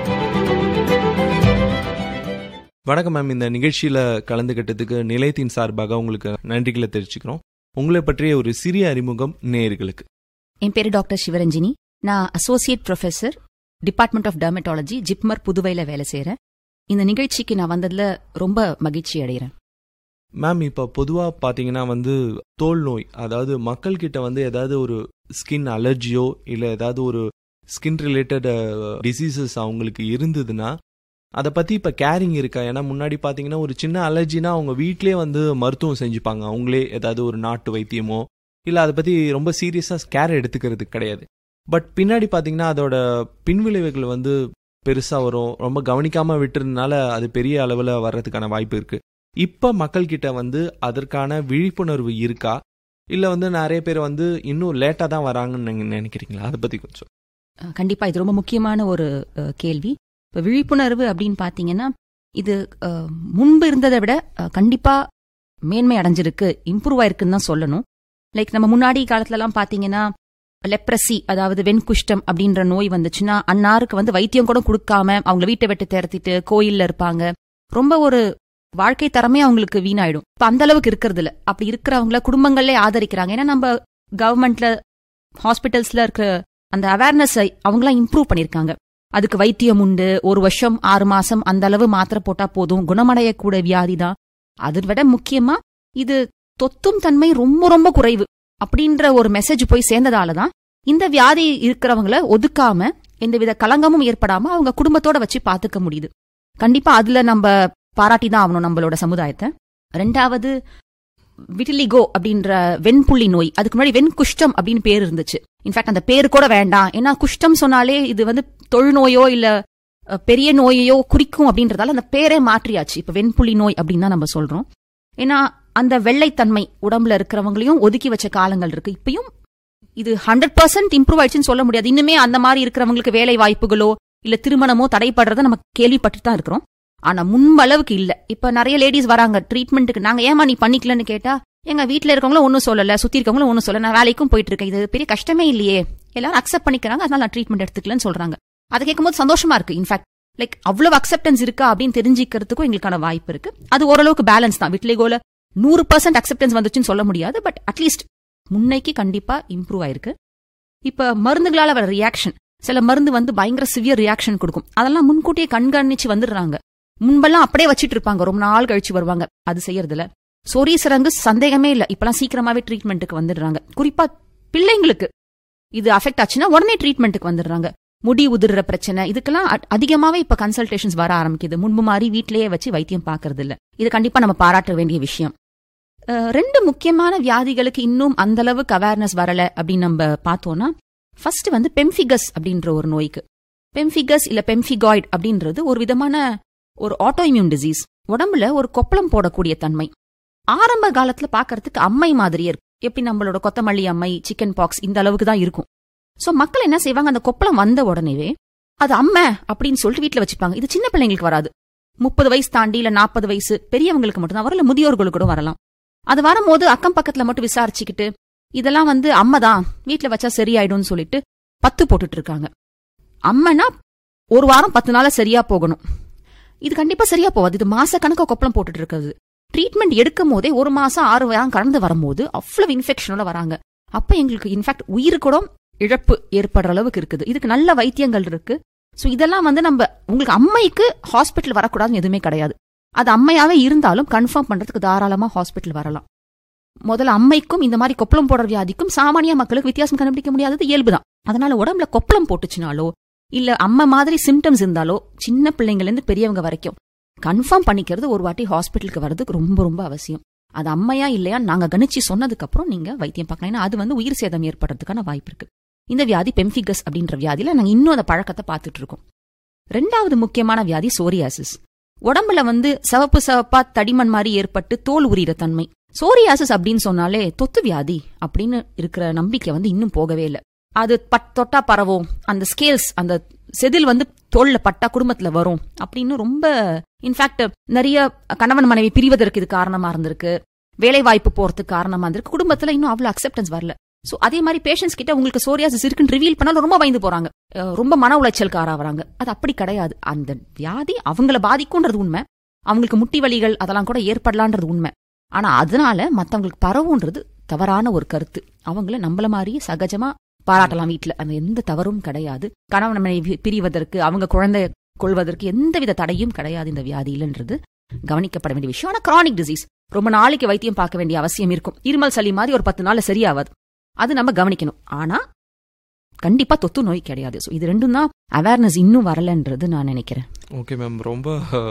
வணக்கம் மேம். இந்த நிகழ்ச்சியில் கலந்துகிட்டதுக்கு நிலையத்தின் சார்பாக உங்களுக்கு நன்றிகளை தெரிவிச்சுக்கிறோம். உங்களை பற்றிய ஒரு சிறிய அறிமுகம் நேயர்களுக்கு. என் பேரு டாக்டர் சிவரஞ்சினி. நான் associate professor, department of dermatology, JIPMER புதுவையில வேலை செய்யறேன். இந்த நிகழ்ச்சிக்கு நான் வந்ததுல ரொம்ப மகிழ்ச்சி அடைகிறேன். மேம், இப்போ பொதுவாக பார்த்தீங்கன்னா வந்து தோல் நோய், அதாவது மக்கள்கிட்ட வந்து ஏதாவது ஒரு ஸ்கின் அலர்ஜியோ இல்லை ஏதாவது ஒரு ஸ்கின் ரிலேட்டட் டிசீசஸ் அவங்களுக்கு இருந்ததுன்னா அதை பற்றி இப்போ கேரிங் இருக்கா? ஏன்னா முன்னாடி பார்த்தீங்கன்னா ஒரு சின்ன அலர்ஜினா அவங்க வீட்டிலே வந்து மருத்துவம் செஞ்சுப்பாங்க, அவங்களே ஏதாவது ஒரு நாட்டு வைத்தியமோ இல்லை அதை பற்றி ரொம்ப சீரியஸாக கேர் எடுத்துக்கிறது கிடையாது. பட் பின்னாடி பார்த்தீங்கன்னா அதோட பின்விளைவுகள் வந்து பெருசாக வரும். ரொம்ப கவனிக்காமல் விட்டுறதுனால அது பெரிய அளவில் வர்றதுக்கான வாய்ப்பு இருக்குது. இப்போ மக்கள்கிட்ட வந்து அதற்கான விழிப்புணர்வு இருக்கா, இல்லை வந்து நிறைய பேர் வந்து இன்னும் லேட்டாக தான் வராங்கன்னு நீங்கள் நினைக்கிறீங்களா? அதை பற்றி கொஞ்சம். கண்டிப்பாக இது ரொம்ப முக்கியமான ஒரு கேள்வி. இப்போ விழிப்புணர்வு அப்படின்னு பார்த்தீங்கன்னா இது முன்பு இருந்ததை விட கண்டிப்பாக மேன்மை அடைஞ்சிருக்கு, இம்ப்ரூவ் ஆயிருக்குன்னு தான் சொல்லணும். லைக் நம்ம முன்னாடி காலத்துலலாம் பார்த்தீங்கன்னா லெப்ரசி, அதாவது வெண்குஷ்டம் அப்படின்ற நோய் வந்துச்சுன்னா அன்னாருக்கு வந்து வைத்தியம் கூட கொடுக்காம அவங்க வீட்டை விட்டு திரத்திட்டு கோயில்ல இருப்பாங்க. ரொம்ப ஒரு வாழ்க்கை தரமே அவங்களுக்கு வீணாயிடும். இப்ப அந்த அளவுக்கு இருக்கிறது இல்ல. அப்படி இருக்கிறவங்கள குடும்பங்களே ஆதரிக்கிறாங்க. ஏன்னா நம்ம கவர்மெண்ட்ல ஹாஸ்பிட்டல்ஸ்ல இருக்கிற அந்த அவேர்னஸ் அவங்களாம் இம்ப்ரூவ் பண்ணிருக்காங்க. அதுக்கு வைத்தியம் உண்டு, ஒரு வருஷம் ஆறு மாசம் அந்த அளவு மாத்திரை போட்டா போதும், குணமடையக்கூட வியாதி தான். அதை விட முக்கியமா இது தொத்தும் தன்மை ரொம்ப ரொம்ப குறைவு அப்படின்ற ஒரு மெசேஜ் போய் சேர்ந்ததாலதான் இந்த வியாதி இருக்கிறவங்கள ஒதுக்காம எந்தவித கலங்கமும் ஏற்படாம அவங்க குடும்பத்தோட வச்சு பாத்துக்க முடியுது. கண்டிப்பா அதுல நம்ம பாராட்டி தான் ஆகணும் நம்மளோட சமுதாயத்தை. ரெண்டாவது விட்டிலிகோ அப்படின்ற வெண்புள்ளி நோய். அதுக்கு முன்னாடி வெண்குஷ்டம் அப்படின்னு பேர் இருந்துச்சு. இன்ஃபேக்ட் அந்த பேரு கூட வேண்டாம், ஏன்னா குஷ்டம் சொன்னாலே இது வந்து தொழுநோயோ இல்ல பெரிய நோயையோ குறிக்கும் அப்படின்றதால அந்த பேரே மாற்றியாச்சு. இப்ப வெண்புள்ளி நோய் அப்படின்னு தான் நம்ம சொல்றோம். ஏன்னா அந்த வெள்ளைத்தன்மை உடம்புல இருக்கிறவங்களையும் ஒதுக்கி வச்ச காலங்கள் இருக்கு. இப்பயும் இது ஹண்ட்ரட் பர்சன்ட் இம்ப்ரூவ் ஆயிடுச்சுன்னு சொல்ல முடியாது. இன்னுமே அந்த மாதிரி இருக்கிறவங்களுக்கு வேலை வாய்ப்புகளோ இல்ல திருமணமோ தடைப்படுறத நம்ம கேள்விப்பட்டு தான் இருக்கிறோம். ஆனா முன்பளவுக்கு இல்ல. இப்ப நிறைய லேடிஸ் வராங்க ட்ரீட்மெண்ட்டுக்கு. நாங்க ஏமா நீ பண்ணிக்கலன்னு கேட்டா எங்க வீட்டுல இருக்கவங்களும் ஒன்னும் சொல்லல, சுத்தி இருக்கவங்களும் ஒன்னும் சொல்லல, நான் வேலைக்கும் போயிட்டு இருக்கேன், இது பெரிய கஷ்டமே இல்லையே, எல்லாரும் அக்செப்ட் பண்ணிக்கிறாங்க, அதனால நான் ட்ரீட்மெண்ட் எடுத்துக்கலன்னு சொல்றாங்க. அதை கேட்கும்போது சந்தோஷமா இருக்கு. இன்ஃபேக்ட் லைக் அவ்வளவு அக்செப்டன்ஸ் இருக்கா அப்படின்னு தெரிஞ்சுக்கிறதுக்கும் எங்களுக்கான வாய்ப்பு இருக்கு. அது ஓரளவுக்கு பேலன்ஸ் தான். விட்லிகோல நூறு பர்சன்ட் அக்செப்டன்ஸ் வந்துச்சுன்னு சொல்ல முடியாது, பட் அட்லீஸ்ட் முன்னைக்கு கண்டிப்பா இம்ப்ரூவ் ஆயிருக்கு. இப்ப மருந்துகளால வர ரியாக்ஷன், சில மருந்து வந்து பயங்கர சிவியர் ரியாக்ஷன் கொடுக்கும். அதெல்லாம் முன்கூட்டியே கண்காணிச்சு வந்துடுறாங்க. முன்பெல்லாம் அப்படியே வச்சிட்டு இருப்பாங்க, ரொம்ப நாள் கழிச்சு வருவாங்க. அது செய்யறதுல சொரீசரங்கு சந்தேகமே இல்ல, இப்பெல்லாம் சீக்கிரமாவே ட்ரீட்மெண்ட்டுக்கு வந்துடுறாங்க. குறிப்பா பிள்ளைங்களுக்கு இது அஃபெக்ட் ஆச்சுன்னா உடனே ட்ரீட்மெண்ட்டுக்கு வந்துடுறாங்க. முடி உதிர்ற பிரச்சனை இதுக்கெல்லாம் அதிகமாவே இப்ப கன்சல்டேஷன்ஸ் வர ஆரம்பிக்குது. முன்பு மாதிரி வீட்டிலேயே வச்சு வைத்தியம் பாக்குறது இல்ல. இது கண்டிப்பா நம்ம பாராட்ட வேண்டிய விஷயம். ரெண்டு முக்கியமான வியாதிகளுக்கு இன்னும் அந்த அளவுக்கு அவேர்னஸ் வரல அப்படின்னு நம்ம பார்த்தோம்னா, ஃபர்ஸ்ட் வந்து பெம்ஃபிகஸ் அப்படின்ற ஒரு நோய்க்கு. பெம்ஃபிகஸ் இல்ல பெம்ஃபிகாய்டு அப்படின்றது ஒரு விதமான ஒரு ஆட்டோஇம்யூன் டிசீஸ். உடம்புல ஒரு கொப்பளம் போடக்கூடிய தன்மை. ஆரம்ப காலத்துல பாக்குறதுக்கு அம்மை மாதிரியே இருக்கும். எப்படி நம்மளோட கொத்தமல்லி அம்மை, சிக்கன் பாக்ஸ் இந்த அளவுக்கு தான் இருக்கும். சோ மக்கள் என்ன செய்வாங்க, அந்த கொப்பளம் வந்த உடனேவே அது அம்மை அப்படின்னு சொல்லிட்டு வீட்டுல வச்சுப்பாங்க. இது சின்ன பிள்ளைங்களுக்கு வராது. முப்பது வயசு தாண்டி இல்ல நாற்பது வயசு பெரியவங்களுக்கு மட்டும்தான் வரல, முதியோர்களுக்கு கூட வரலாம். அது வரும்போது அக்கம் பக்கத்துல மட்டும் விசாரிச்சுக்கிட்டு இதெல்லாம் வந்து அம்மைதான், வீட்டுல வச்சா சரியாயிடும்னு சொல்லிட்டு பத்து போட்டுட்டு இருக்காங்க. அம்மைனா ஒரு வாரம் பத்து நாள சரியா போகணும். இது கண்டிப்பா சரியா போகாது. இது மாச கணக்கா கொப்பளம் போட்டுட்டு இருக்கிறது. ட்ரீட்மெண்ட் எடுக்கும் போதே ஒரு மாசம் ஆறு வாரம் கடந்து வரும்போது அவ்வளவு இன்ஃபெக்ஷனோட வராங்க. அப்ப எங்களுக்கு இன்ஃபேக்ட் உயிர் கூட இழப்பு ஏற்படுற அளவுக்கு இருக்குது. இதுக்கு நல்ல வைத்தியங்கள் இருக்கு. சோ இதெல்லாம் வந்து நம்ம உங்களுக்கு அம்மைக்கு ஹாஸ்பிட்டல் வரக்கூடாதுன்னு எதுவுமே கிடையாது. அது அம்மையாவே இருந்தாலும் கன்ஃபார்ம் பண்றதுக்கு தாராளமா ஹாஸ்பிட்டல் வரலாம். முதல்ல அம்மைக்கும் இந்த மாதிரி கொப்பளம் போடுற வியாதிக்கும் சாமானிய மக்களுக்கு வித்தியாசம் கண்டுபிடிக்க முடியாதது இயல்புதான். அதனால உடம்புல கொப்பளம் போட்டுச்சுனாலோ இல்ல அம்மை மாதிரி சிம்டம்ஸ் இருந்தாலோ சின்ன பிள்ளைங்கள்ல இருந்து பெரியவங்க வரைக்கும் கன்ஃபார்ம் பண்ணிக்கிறது ஒரு வாட்டி ஹாஸ்பிட்டலுக்கு வர்றதுக்கு ரொம்ப ரொம்ப அவசியம். அது அம்மையா இல்லையா நாங்க கணிச்சு சொன்னதுக்கு அப்புறம் நீங்க வைத்தியம் பார்க்கலாம். ஏன்னா அது வந்து உயிர் சேதம் ஏற்படுறதுக்கான வாய்ப்பு இருக்கு. இந்த வியாதி பெம்ஃபிகஸ் அப்படின்ற வியாதியில நாங்க இன்னும் அந்த பழக்கத்தை பார்த்துட்டு இருக்கோம். ரெண்டாவது முக்கியமான வியாதி சோரியாசிஸ். உடம்புல வந்து சிவப்பு சிவப்பா தடிமண் மாதிரி ஏற்பட்டு தோல் உரியிற தன்மை. சோரியாசிஸ் அப்படின்னு சொன்னாலே தொத்து வியாதி அப்படின்னு இருக்கிற நம்பிக்கை வந்து இன்னும் போகவே இல்லை. அது பட் தொட்டா பரவும், அந்த ஸ்கேல்ஸ் அந்த செதில் வந்து தோல்ல பட்டா குடும்பத்துல வரும் அப்படின்னு ரொம்ப இன்ஃபேக்ட் நிறைய கணவன் மனைவி பிரிவதற்கு இது காரணமா இருந்திருக்கு. வேலை வாய்ப்பு போறதுக்கு காரணமா இருந்திருக்கு. குடும்பத்துல இன்னும் அவ்வளவு அக்செப்டன்ஸ் வரல. சோ அதே மாதிரி பேஷன்ஸ் கிட்ட உங்களுக்கு சோரியாசிஸ் இருக்குன்னு ரிவீல் பண்ணாலும் ரொம்ப பயந்து போறாங்க, ரொம்ப மன உளைச்சல் காராவறாங்க. அது அப்படி கிடையாது. அந்த வியாதி அவங்கள பாதிக்கும்ன்றது உண்மை, அவங்களுக்கு முட்டி வலிகள் அதெல்லாம் கூட ஏற்படலான்றது உண்மை. ஆனா அதனால மத்தவங்களுக்கு பரவுன்றது தவறான ஒரு கருத்து. அவங்கள நம்மள மாதிரியே சகஜமா பாராட்டலாம் வீட்டுல, அந்த எந்த தவறும் கிடையாது. கணவன் மனைவி பிரிவதற்கு அவங்க குழந்தை கொள்வதற்கு எந்தவித தடையும் கிடையாது இந்த வியாதியிலன்றது கவனிக்கப்பட வேண்டிய விஷயம். ஆனா கிரானிக் டிசீஸ் ரொம்ப நாளைக்கு வைத்தியம் பார்க்க வேண்டிய அவசியம் இருக்கும். இருமல் சளி மாதிரி ஒரு பத்து நாள்ல சரியாவாது, அது நம்ம கவனிக்கணும். ஆனா கண்டிப்பா தொத்து நோய் கிடையாது. இது ரெண்டும் தான் அவேர்னஸ் இன்னும் வரலன்றது நான் நினைக்கிறேன். ஓகே மேம், ரொம்ப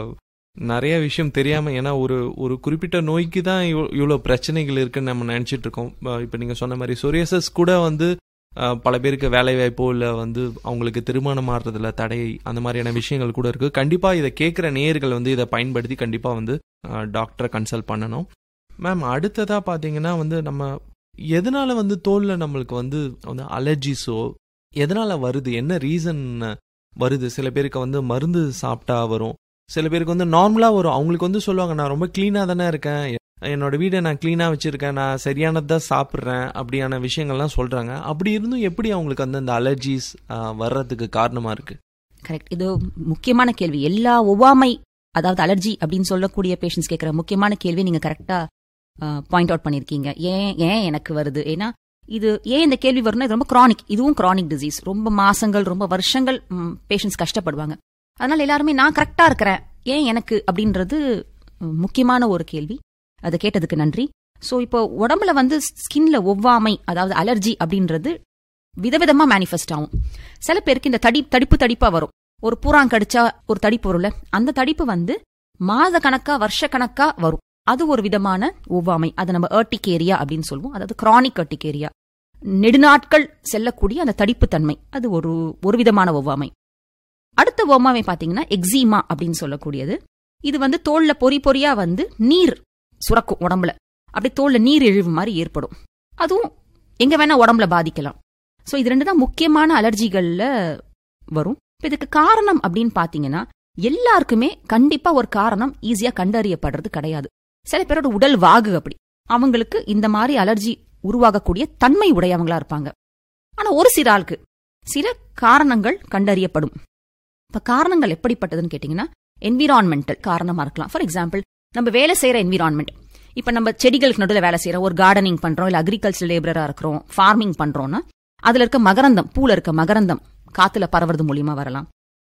நிறைய விஷயம் தெரியாம, ஏன்னா ஒரு ஒரு குறிப்பிட்ட நோய்க்கு தான் இவ்வளோ பிரச்சனைகள் இருக்குன்னு நம்ம நினைச்சிட்டு இருக்கோம். இப்போ நீங்க சொன்ன மாதிரி சொரியாசிஸ் கூட வந்து பல பேருக்கு வேலை வாய்ப்போ இல்லை வந்து அவங்களுக்கு திருமணம் ஆடுறதுல தடை, அந்த மாதிரியான விஷயங்கள் கூட இருக்கு. கண்டிப்பா இதை கேட்குற நேயர்கள் வந்து இதை பயன்படுத்தி கண்டிப்பா வந்து டாக்டரை கன்சல்ட் பண்ணணும். மேம், அடுத்ததா பார்த்தீங்கன்னா வந்து நம்ம எதனால வந்து தோல்ல நம்மளுக்கு வந்து வந்து அலர்ஜிஸோ எதனால வருது, என்ன ரீசன் வருது? சில பேருக்கு வந்து மருந்து சாப்பிட்டா வரும், சில பேருக்கு வந்து நார்மலா வரும். அவங்களுக்கு வந்து சொல்லுவாங்க, நான் ரொம்ப கிளீனா தானே இருக்கேன், என்னோட வீடை நான் கிளீனா வச்சிருக்கேன், நான் சரியானதான் சாப்பிட்றேன், அப்படியான விஷயங்கள்லாம் சொல்றாங்க. அப்படி இருந்தும் எப்படி அவங்களுக்கு வந்து அந்த அலர்ஜிஸ் வர்றதுக்கு காரணமா இருக்கு? கரெக்ட், இது முக்கியமான கேள்வி. எல்லா ஒவ்வாமை அதாவது அலர்ஜி அப்படின்னு சொல்லக்கூடிய பேஷண்ட்ஸ் கேட்கிற முக்கியமான கேள்வி நீங்க கரெக்டா பாயிண்ட் அவுட் பண்ணிருக்கீங்க. ஏன் ஏன் எனக்கு வருது? ஏன்னா இது ஏன் இந்த கேள்வி வரும்னா இது ரொம்ப கிரானிக், இதுவும் கிரானிக் டிசீஸ். ரொம்ப மாசங்கள் ரொம்ப வருஷங்கள் பேஷண்ட்ஸ் கஷ்டப்படுவாங்க. அதனால எல்லாருமே நான் கரெக்டா இருக்கிறேன், ஏன் எனக்கு அப்படின்றது முக்கியமான ஒரு கேள்வி. அதை கேட்டதுக்கு நன்றி. சோ இப்போ உடம்புல வந்து ஸ்கின்ல ஒவ்வாமை அதாவது அலர்ஜி அப்படின்றது விதவிதமா மேனிஃபெஸ்ட் ஆகும். சில பேருக்கு இந்த தடி தடிப்பு தடிப்பா வரும். ஒரு பூராங் கடிச்சா ஒரு தடிப்பு வரும்ல, அந்த தடிப்பு வந்து மாத கணக்கா வருஷ கணக்கா வரும். அது ஒரு விதமான ஒவ்வாமை. அது நம்ம ஏர்டிகேரியா அப்படின்னு சொல்லுவோம். அதாவது கிரானிக் ஏர்டிகேரியா, நெடுநாட்கள் செல்லக்கூடிய அந்த தடிப்பு தன்மை, அது ஒரு ஒரு விதமான ஒவ்வாமை. அடுத்த ஒவ்வாமை பாத்தீங்கன்னா எக்ஸிமா அப்படின்னு சொல்லக்கூடியது. இது வந்து தோல்ல பொறி பொறியா வந்து நீர் சுரக்கும் உடம்புல, அப்படி தோல்ல நீர் இழிவு மாதிரி ஏற்படும். அதுவும் எங்க வேணா உடம்புல பாதிக்கலாம். சோ இது ரெண்டு தான் முக்கியமான அலர்ஜிகள்ல வரும். இதுக்கு காரணம் அப்படின்னு பாத்தீங்கன்னா எல்லாருக்குமே கண்டிப்பா ஒரு காரணம் ஈஸியா கண்டறியப்படுறது கிடையாது. சில பேரோட உடல் வாகு அப்படி அவங்களுக்கு இந்த மாதிரி அலர்ஜி உருவாகக்கூடிய தன்மை உடையவங்களா இருப்பாங்க. ஆனா ஒரு சில ஆளுக்கு சில காரணங்கள் கண்டறியப்படும். இப்ப காரணங்கள் எப்படிப்பட்டதுன்னு கேட்டீங்கன்னா என்விரான்மெண்டல் காரணமா இருக்கலாம். ஃபார் எக்ஸாம்பிள், நம்ம வேலை செய்யற என்விரான்மெண்ட், இப்ப நம்ம செடிகளுக்கு நடுவில் வேலை செய்யறோம், ஒரு கார்டனிங் பண்றோம், இல்ல அக்ரிகல்ச்சர் லேபரா இருக்கிறோம், ஃபார்மிங் பண்றோம்னா அதுல இருக்க மகரந்தம், பூல இருக்க மகரந்தம் காத்துல பரவுறது மூலியமா வரலாம்.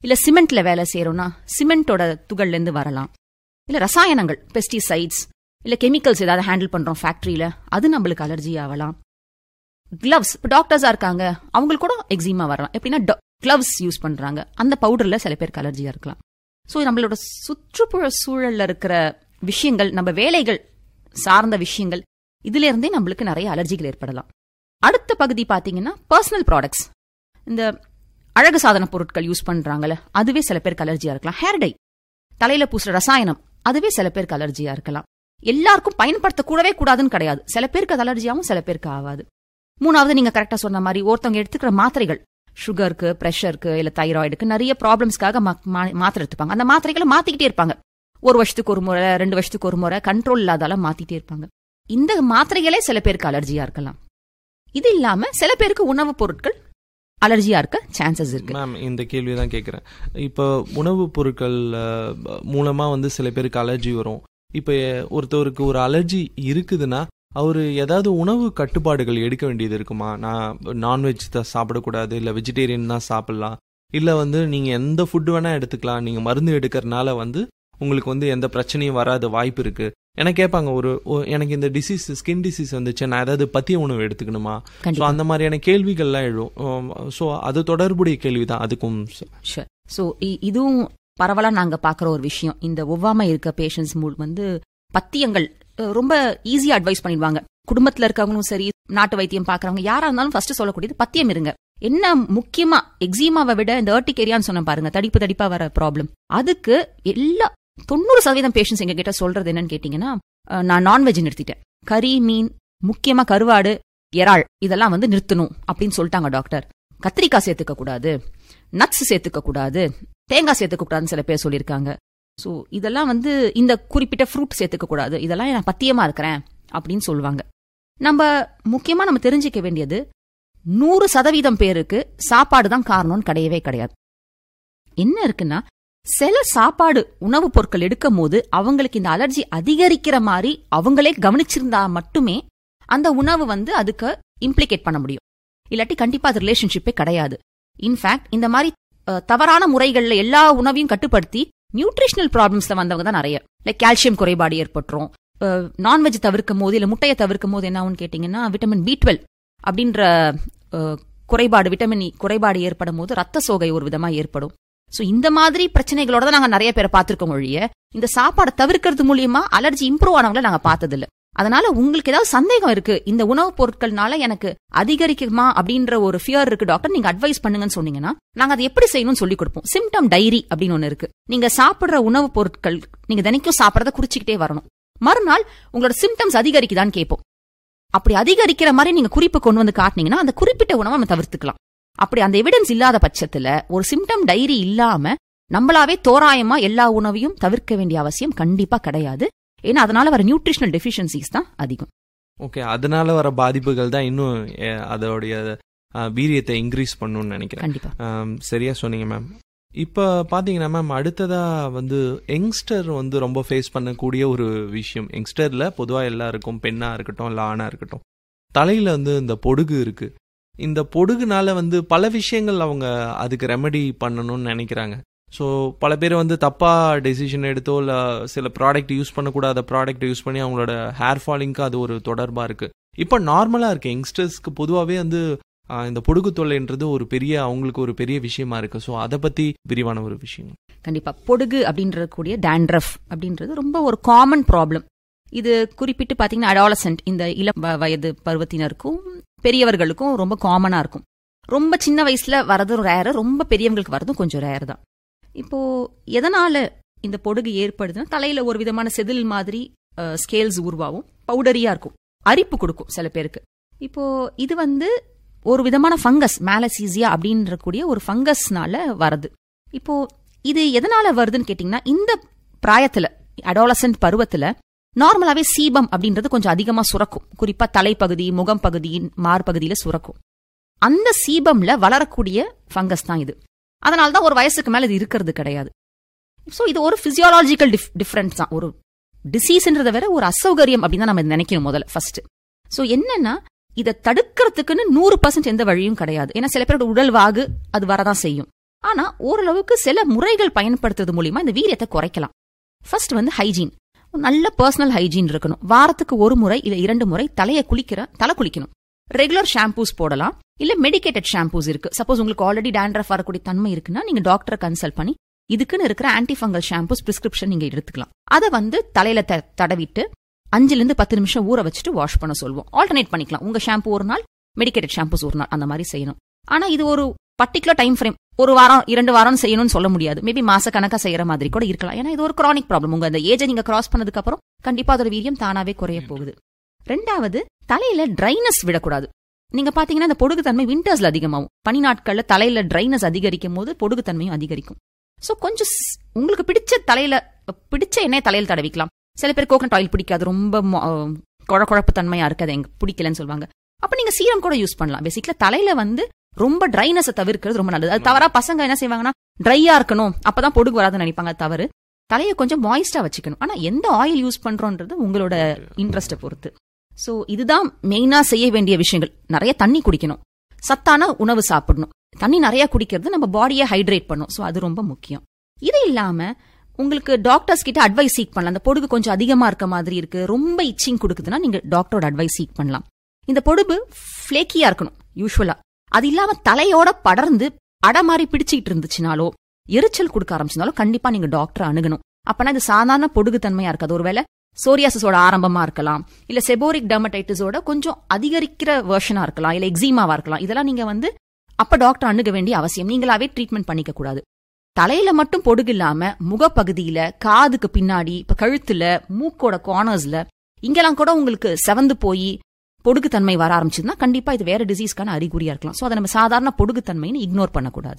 இல்ல சிமெண்ட்ல வேலை செய்யறோம்னா சிமெண்டோட துகள்ல இருந்து வரலாம். இல்ல ரசாயனங்கள், பெஸ்டிசைட்ஸ் இல்ல கெமிக்கல்ஸ் ஏதாவது ஹேண்டில் பண்றோம் ஃபேக்டரியில, அது நம்மளுக்கு அலர்ஜி ஆகலாம். கிளவ்ஸ், இப்போ டாக்டர்ஸா இருக்காங்க, அவங்களுக்கு கூட எக்ஸிமா வரலாம். எப்படின்னா கிளவ்ஸ் யூஸ் பண்றாங்க, அந்த பவுடர்ல சில பேருக்கு அலர்ஜியா இருக்கலாம். ஸோ நம்மளோட சுற்றுப்புற சூழல்ல இருக்கிற விஷயங்கள், நம்ம வேலைகள் சார்ந்த விஷயங்கள், இதுல இருந்தே நம்மளுக்கு நிறைய அலர்ஜிகள் ஏற்படலாம். அடுத்த பகுதி பாத்தீங்கன்னா பர்சனல் ப்ராடக்ட்ஸ், இந்த அழகு சாதன பொருட்கள் யூஸ் பண்றாங்கல்ல, அதுவே சில பேருக்கு அலர்ஜியா இருக்கலாம். ஹேர் டை, தலையில பூசுற ரசாயனம், அதுவே சில பேருக்கு அலர்ஜியா இருக்கலாம். எல்லாருக்கும் பயன்படுத்த கூடவே கூடாதுன்னு கிடையாது, சில பேருக்கு அது அலர்ஜியாவும் சில பேருக்கு ஆகாது. மூணாவது, நீங்க கரெக்டா சொன்ன மாதிரி ஒருத்தவங்க எடுத்துக்கிற மாத்திரைகள், சுகருக்கு, பிரஷருக்கு இல்ல தைராய்டுக்கு நிறைய ப்ராப்ளம்ஸ்க்காக மாத்திரை எடுத்துப்பாங்க. அந்த மாத்திரைகளை மாத்திக்கிட்டே இருப்பாங்க, ஒரு வருஷத்துக்கு ஒரு முறை, ரெண்டு வருஷத்துக்கு ஒரு முறை, கண்ட்ரோல் இல்லாதால மாத்திட்டே இருப்பாங்க. இந்த மாத்திரைகளே சில பேருக்கு அலர்ஜியா இருக்கலாம். இது இல்லாம சில பேருக்கு உணவுப் பொருட்கள் அலர்ஜியா இருக்க சான்சஸ் இருக்கு. மேம், இந்த கேள்வி தான் கேட்குறேன். இப்போ உணவுப் பொருட்கள் மூலமா வந்து சில பேருக்கு அலர்ஜி வரும். இப்போ ஒருத்தவருக்கு ஒரு அலர்ஜி இருக்குதுன்னா அவர் ஏதாவது உணவு கட்டுப்பாடுகள் எடுக்க வேண்டியது இருக்குமா? நான் நான்வெஜ் தான் சாப்பிடக்கூடாது, இல்லை வெஜிடேரியன் தான் சாப்பிடலாம், இல்லை வந்து நீங்கள் எந்த ஃபுட்டு வேணால் எடுத்துக்கலாம், நீங்கள் மருந்து எடுக்கிறதுனால வந்து உங்களுக்கு வந்து எந்த பிரச்சனையும் வராத வாய்ப்பு இருக்கு. எனக்கு கேட்பாங்க, ஒரு எனக்கு இந்த டிசீஸ், ஸ்கின் டிசீஸ் வந்துச்சு, நான் ஏதாவது பத்திய உணவு எடுத்துக்கணுமா? ஸோ அந்த மாதிரியான கேள்விகள்லாம் எழும். ஸோ அது தொடர்புடைய கேள்வி தான் அதுக்கும். ஸோ இதுவும் பரவலா நாங்க பாக்குற ஒரு விஷயம். இந்த ஒவ்வாமை இருக்க பேஷண்ட்ஸ் வந்து பத்தியங்கள் ரொம்ப ஈஸியா அட்வைஸ் பண்ணிடுவாங்க. குடும்பத்துல இருக்கவங்களும் சரி, நாட்டு வைத்தியம் பாக்குறவங்க யாரா இருந்தாலும் ஃபர்ஸ்ட் சொல்லக்கூடியது பத்தியம் இருங்க. என்ன முக்கியமா எக்ஸிமாவை விட இந்த ஏர்டிகேரியான்னு சொன்ன பாருங்க, தடிப்பு தடிப்பா வர ப்ராப்ளம், அதுக்கு எல்லா தொண்ணூறு சதவீதம் பேஷண்ட்ஸ் எங்க கிட்ட சொல்றது என்னன்னு கேட்டீங்கன்னா, நான் நான்வெஜ் நிறுத்திட்டேன், கறி, மீன், முக்கியமா கருவாடு, இறால் இதெல்லாம் வந்து நிறுத்தணும் அப்படின்னு சொல்லிட்டாங்க டாக்டர். கத்திரிக்காய் சேர்த்துக்க கூடாது, நட்ஸ் சேர்த்துக்க கூடாது, தேங்காய் சேர்த்துக்க கூடாதுன்னு சில பேர் சொல்லியிருக்காங்க. ஸோ இதெல்லாம் வந்து இந்த குறிப்பிட்ட ஃப்ரூட் சேர்த்துக்க கூடாது, இதெல்லாம் நான் பத்தியமா இருக்கிறேன் அப்படின்னு சொல்லுவாங்க. நம்ம முக்கியமா நம்ம தெரிஞ்சுக்க வேண்டியது, நூறு சதவீதம் பேருக்கு சாப்பாடு தான் காரணம்னு கிடையவே கிடையாது. என்ன இருக்குன்னா, சில சாப்பாடு உணவுப் பொருட்கள் எடுக்கும் போது அவங்களுக்கு இந்த அலர்ஜி அதிகரிக்கிற மாதிரி அவங்களே கவனிச்சிருந்தா மட்டுமே அந்த உணவு வந்து அதுக்கு இம்ப்ளிகேட் பண்ண முடியும். இல்லாட்டி கண்டிப்பா அது ரிலேஷன்ஷிப்பே கிடையாது. இன்ஃபேக்ட் இந்த மாதிரி தவறான முறைகள்ல எல்லா உணவையும் கட்டுப்படுத்தி நியூட்ரிஷனல் ப்ராப்ளம்ஸ்ல வந்தவங்க தான் நிறைய. லைக் கால்சியம் குறைபாடு ஏற்பட்டுரும். நான்வெஜ் தவிர்க்கும் போது இல்ல முட்டையை தவிர்க்கும் போது என்ன ஆகும்னு கேட்டீங்கன்னா, விட்டமின் பி டுவெல் அப்படின்ற குறைபாடு, விட்டமின் குறைபாடு ஏற்படும் போது ரத்த சோகை ஒரு விதமா ஏற்படும். சோ இந்த மாதிரி பிரச்சனைகளோட தான் நாங்க நிறைய பேரை பார்த்திருக்கோம் ஒழிய, இந்த சாப்பாடை தவிர்க்கிறது மூலியமா அலர்ஜி இம்ப்ரூவ் ஆனவங்களை நாங்க பார்த்தது இல்ல. அதனால உங்களுக்கு ஏதாவது சந்தேகம் இருக்கு, இந்த உணவுப் பொருட்கள்னால எனக்கு அதிகரிக்குமா அப்படின்ற ஒரு ஃபியர் இருக்கு டாக்டர், நீங்க அட்வைஸ் பண்ணுங்கன்னு சொன்னீங்கன்னா நாங்க அதை எப்படி செய்யணும்னு சொல்லி கொடுப்போம். சிம்டம் டைரி அப்படின்னு ஒண்ணு இருக்கு. நீங்க சாப்பிடுற உணவுப் பொருட்கள் நீங்க தினைக்கும் சாப்பிடறத குறிச்சுக்கிட்டே வரணும். மறுநாள் உங்களோட சிம்டம்ஸ் அதிகரிக்குதான்னு கேட்போம். அப்படி அதிகரிக்கிற மாதிரி நீங்க குறிப்பு கொண்டு வந்து காட்டினீங்கன்னா அந்த குறிப்பிட்ட உணவை நம்ம தவிர்த்துக்கலாம். அப்படி அந்த எவிடன்ஸ் இல்லாத பட்சத்துல, ஒரு சிம்டம் டைரி இல்லாம நம்மளாவே தோராயமா எல்லா உணவையும் தவிர்க்க வேண்டிய அவசியம் கண்டிப்பா கிடையாது. ஏன்னா அதனால வர நியூட்ரிஷனல் டெஃபிஷியன்சிஸ் தான் அதிகம். ஓகே, அதனால வர பாதிப்புகள் தான் இன்னும் அதோடைய வீரியத்தை இன்க்ரீஸ் பண்ணணும்னு நினைக்கிறேன். கண்டிப்பா சரியா சொன்னீங்க மேம். இப்போ பார்த்தீங்கன்னா மேம், அடுத்ததா வந்து யங்ஸ்டர் வந்து ரொம்ப ஃபேஸ் பண்ணக்கூடிய ஒரு விஷயம். யங்ஸ்டர்ல பொதுவாக எல்லாருக்கும், பெண்ணா இருக்கட்டும் இல்லை ஆணா இருக்கட்டும், தலையில வந்து இந்த பொடுகு இருக்கு. இந்த பொடுகுனால வந்து பல விஷயங்கள் அவங்க அதுக்கு ரெமெடி பண்ணணும்னு நினைக்கிறாங்க. ஸோ பல பேர் வந்து தப்பாக டெசிஷன் எடுத்தோ இல்லை சில ப்ராடக்ட் யூஸ் பண்ணக்கூடாத ப்ராடக்ட் யூஸ் பண்ணி அவங்களோட ஹேர் ஃபாலிங்க்கு அது ஒரு தொடர்பாக இருக்குது. இப்போ நார்மலாக இருக்குது, யங்ஸ்டர்ஸ்க்கு பொதுவாகவே வந்து இந்த பொடுகு தொல்லைன்றது ஒரு பெரிய, அவங்களுக்கு ஒரு பெரிய விஷயமா இருக்கு. ஸோ அதை பற்றி விரிவான ஒரு விஷயம். கண்டிப்பாக பொடுகு அப்படின்ற கூடிய டேண்ட்ரஃப் அப்படின்றது ரொம்ப ஒரு காமன் ப்ராப்ளம். இது குறிப்பிட்டு பார்த்தீங்கன்னா அடாலசென்ட், இந்த இளம் வயது பருவத்தினருக்கும் பெரியவர்களுக்கும் ரொம்ப காமனாக இருக்கும். ரொம்ப சின்ன வயசுல வரதும் ரேரு, ரொம்ப பெரியவங்களுக்கு வரதும் கொஞ்சம் ரேர் தான். இப்போ எதனால இந்த பொடுகு ஏற்படுதுன்னா, தலையில ஒரு விதமான செதில் மாதிரி ஸ்கேல்ஸ் உருவாகும், பவுடரியா இருக்கும், அரிப்பு கொடுக்கும் சில பேருக்கு. இப்போ இது வந்து ஒரு விதமான ஃபங்கஸ், மேலசீசியா அப்படின்ற கூடிய ஒரு ஃபங்கஸ்னால வருது. இப்போ இது எதனால வருதுன்னு கேட்டீங்கன்னா, இந்த பிராயத்துல அடாலசென்ட் பருவத்துல நார்மலாவே சீபம் அப்படின்றது கொஞ்சம் அதிகமா சுரக்கும். குறிப்பா தலைப்பகுதி, முகம் பகுதி, மார்பகுதியில சுரக்கும். அந்த சீபம்ல வளரக்கூடிய ஃபங்கஸ் தான் இது. அதனால்தான் ஒரு வயசுக்கு மேல இது இருக்கிறது கிடையாது. சோ இது ஒரு பிசியாலஜிக்கல் டிஃபரன்ஸ் தான். ஒரு டிசீஸ்ன்றத வேற ஒரு அசௌகரியம் அப்படின்னு தான் நம்ம நினைக்கணும் முதல்ல ஃபர்ஸ்ட். சோ என்னன்னா, இதை தடுக்கிறதுக்குன்னு நூறு பர்சன்ட் எந்த வழியும் கிடையாது. ஏன்னா சில பேரோட உடல் வாகு அது வரதான் செய்யும். ஆனா ஓரளவுக்கு சில முறைகள் பயன்படுத்துறது மூலியமா இந்த வீரியத்தை குறைக்கலாம். ஃபர்ஸ்ட் வந்து ஹைஜீன். நல்ல பர்சனல் ஹைஜீன் இருக்கணும். வாரத்துக்கு ஒரு முறை இல்ல இரண்டு முறை தலையை குளிக்கிற தலை குளிக்கணும். ரெகுலர் ஷாம்பூஸ் போடலாம், இல்ல மெடிக்கேட்டட் ஷாம்பூஸ் இருக்கு. சப்போஸ் உங்களுக்கு ஆல்ரெடி டேண்ட்ரஃப் வரக்கூடிய தன்மை இருக்குன்னா நீங்க டாக்டரை கன்சல்ட் பண்ணி இதுக்குன்னு இருக்கிற ஆன்டி ஃபங்கல் ஷாம்பூஸ் பிரிஸ்கிரிப்ஷன் நீங்க எடுத்துக்கலாம். அதை வந்து தலையில தடவிட்டு அஞ்சுல இருந்து பத்து நிமிஷம் ஊற வச்சுட்டு வாஷ் பண்ண சொல்லுவோம். ஆல்டர்னேட் பண்ணிக்கலாம். உங்க ஷாம்பு ஒரு நாள், மெடிக்கேட்டட் ஷாம்பூஸ் ஒரு நாள், அந்த மாதிரி செய்யணும். ஆனா இது ஒரு பர்டிகுலர் டைம் ஃப்ரேம், ஒரு வாரம் இரண்டு வாரம் செய்யணும்னு சொல்ல முடியாது. மேபி மாச கணக்கா செய்யற மாதிரி கூட இருக்கலாம். ஏன்னா இது ஒரு கிரானிக் ப்ராப்ளம். உங்க அந்த ஏஜை நீங்க கிராஸ் பண்ணதுக்கு அப்புறம் கண்டிப்பா அதோட வீரியம் தானாவே குறைய போகுது. ரெண்டாவது, தலையில ட்ரைனஸ் விடக்கூடாது. நீங்க பாத்தீங்கன்னா இந்த பொடுகுத்தன்மை விண்டர்ஸ்ல அதிகமாகும். பனி நாட்கள்ல தலையில ட்ரைனஸ் அதிகரிக்கும் போது பொடுகுத்தன்மையும் அதிகரிக்கும். சோ கொஞ்சம் உங்களுக்கு பிடிச்ச தலையில பிடிச்ச எண்ணெய் தலையில தடவிக்கலாம். சில பேர் கோகனட் ஆயில் பிடிக்காது, ரொம்ப குழ குழப்பு தன்மையா இருக்கு, அது எனக்கு பிடிக்கலன்னு சொல்லுவாங்க. அப்ப நீங்க சீரம் கூட யூஸ் பண்ணலாம். பேசிக்கலா தலையில வந்து ரொம்ப ட்ரைனஸ் தவிர்க்கிறது ரொம்ப நல்லது. அது தவறா பசங்க என்ன செய்வாங்கன்னா ட்ரையா இருக்கணும் அப்பதான் பொடுகு வராதுன்னு நினைப்பாங்க. தவறு. தலையை கொஞ்சம் மாய்ஸ்டா வச்சுக்கணும். ஆனா எந்த ஆயில் யூஸ் பண்றோன்றது உங்களோட இன்ட்ரெஸ்ட பொறுத்து. சோ இதுதான் மெயினா செய்ய வேண்டிய விஷயங்கள். நிறைய தண்ணி குடிக்கணும், சத்தான உணவு சாப்பிடணும். தண்ணி நிறைய குடிக்கிறது நம்ம பாடியை ஹைட்ரேட் பண்ணும். சோ அது ரொம்ப முக்கியம். இது இல்லாம உங்களுக்கு டாக்டர்ஸ் கிட்ட அட்வைஸ் சீக் பண்ணலாம். அந்த பொடுகு கொஞ்சம் அதிகமா இருக்க மாதிரி இருக்கு, ரொம்ப இச்சிங் கொடுக்குதுன்னா நீங்க டாக்டரோட அட்வைஸ் சீக் பண்ணலாம். இந்த பொடுகு ஃபிளேக்கியா இருக்கணும் யூஸ்வலா. அது இல்லாம தலையோட படர்ந்து அடை மாதிரி பிடிச்சிட்டு இருந்துச்சுனாலோ எரிச்சல் கொடுக்க ஆரம்பிச்சிருந்தாலும் கண்டிப்பா நீங்க டாக்டரை அணுகணும். அப்பனா இது சாதாரண பொடுகு தன்மையா இருக்காது. ஒருவேளை சோரியாசிஸோட ஆரம்பமா இருக்கலாம், இல்ல செபோரிக் டெர்மடைட்டிஸோட கொஞ்சம் அதிகரிக்கிற வெர்ஷனா இருக்கலாம், இல்ல எக்ஸிமாவா இருக்கலாம். இதெல்லாம் நீங்க வந்து அப்ப டாக்டர் அணுக வேண்டிய அவசியம். நீங்களாவே ட்ரீட்மெண்ட் பண்ணிக்க கூடாது. தலையில மட்டும் பொடுகு இல்லாம முகப்பகுதியில, காதுக்கு பின்னாடி, இப்ப கழுத்துல, மூக்கோட கார்னர்ஸ்ல இங்கெல்லாம் கூட உங்களுக்கு செவந்து போய் பொடுகு தன்மை வர ஆரம்பிச்சதுன்னா கண்டிப்பா இது வேற டிசீஸ்க்கான அறிகுறியா இருக்கலாம். சோ அதை நம்ம சாதாரண பொடுகு தன்மைன்னு இக்னோர் பண்ணக்கூடாது.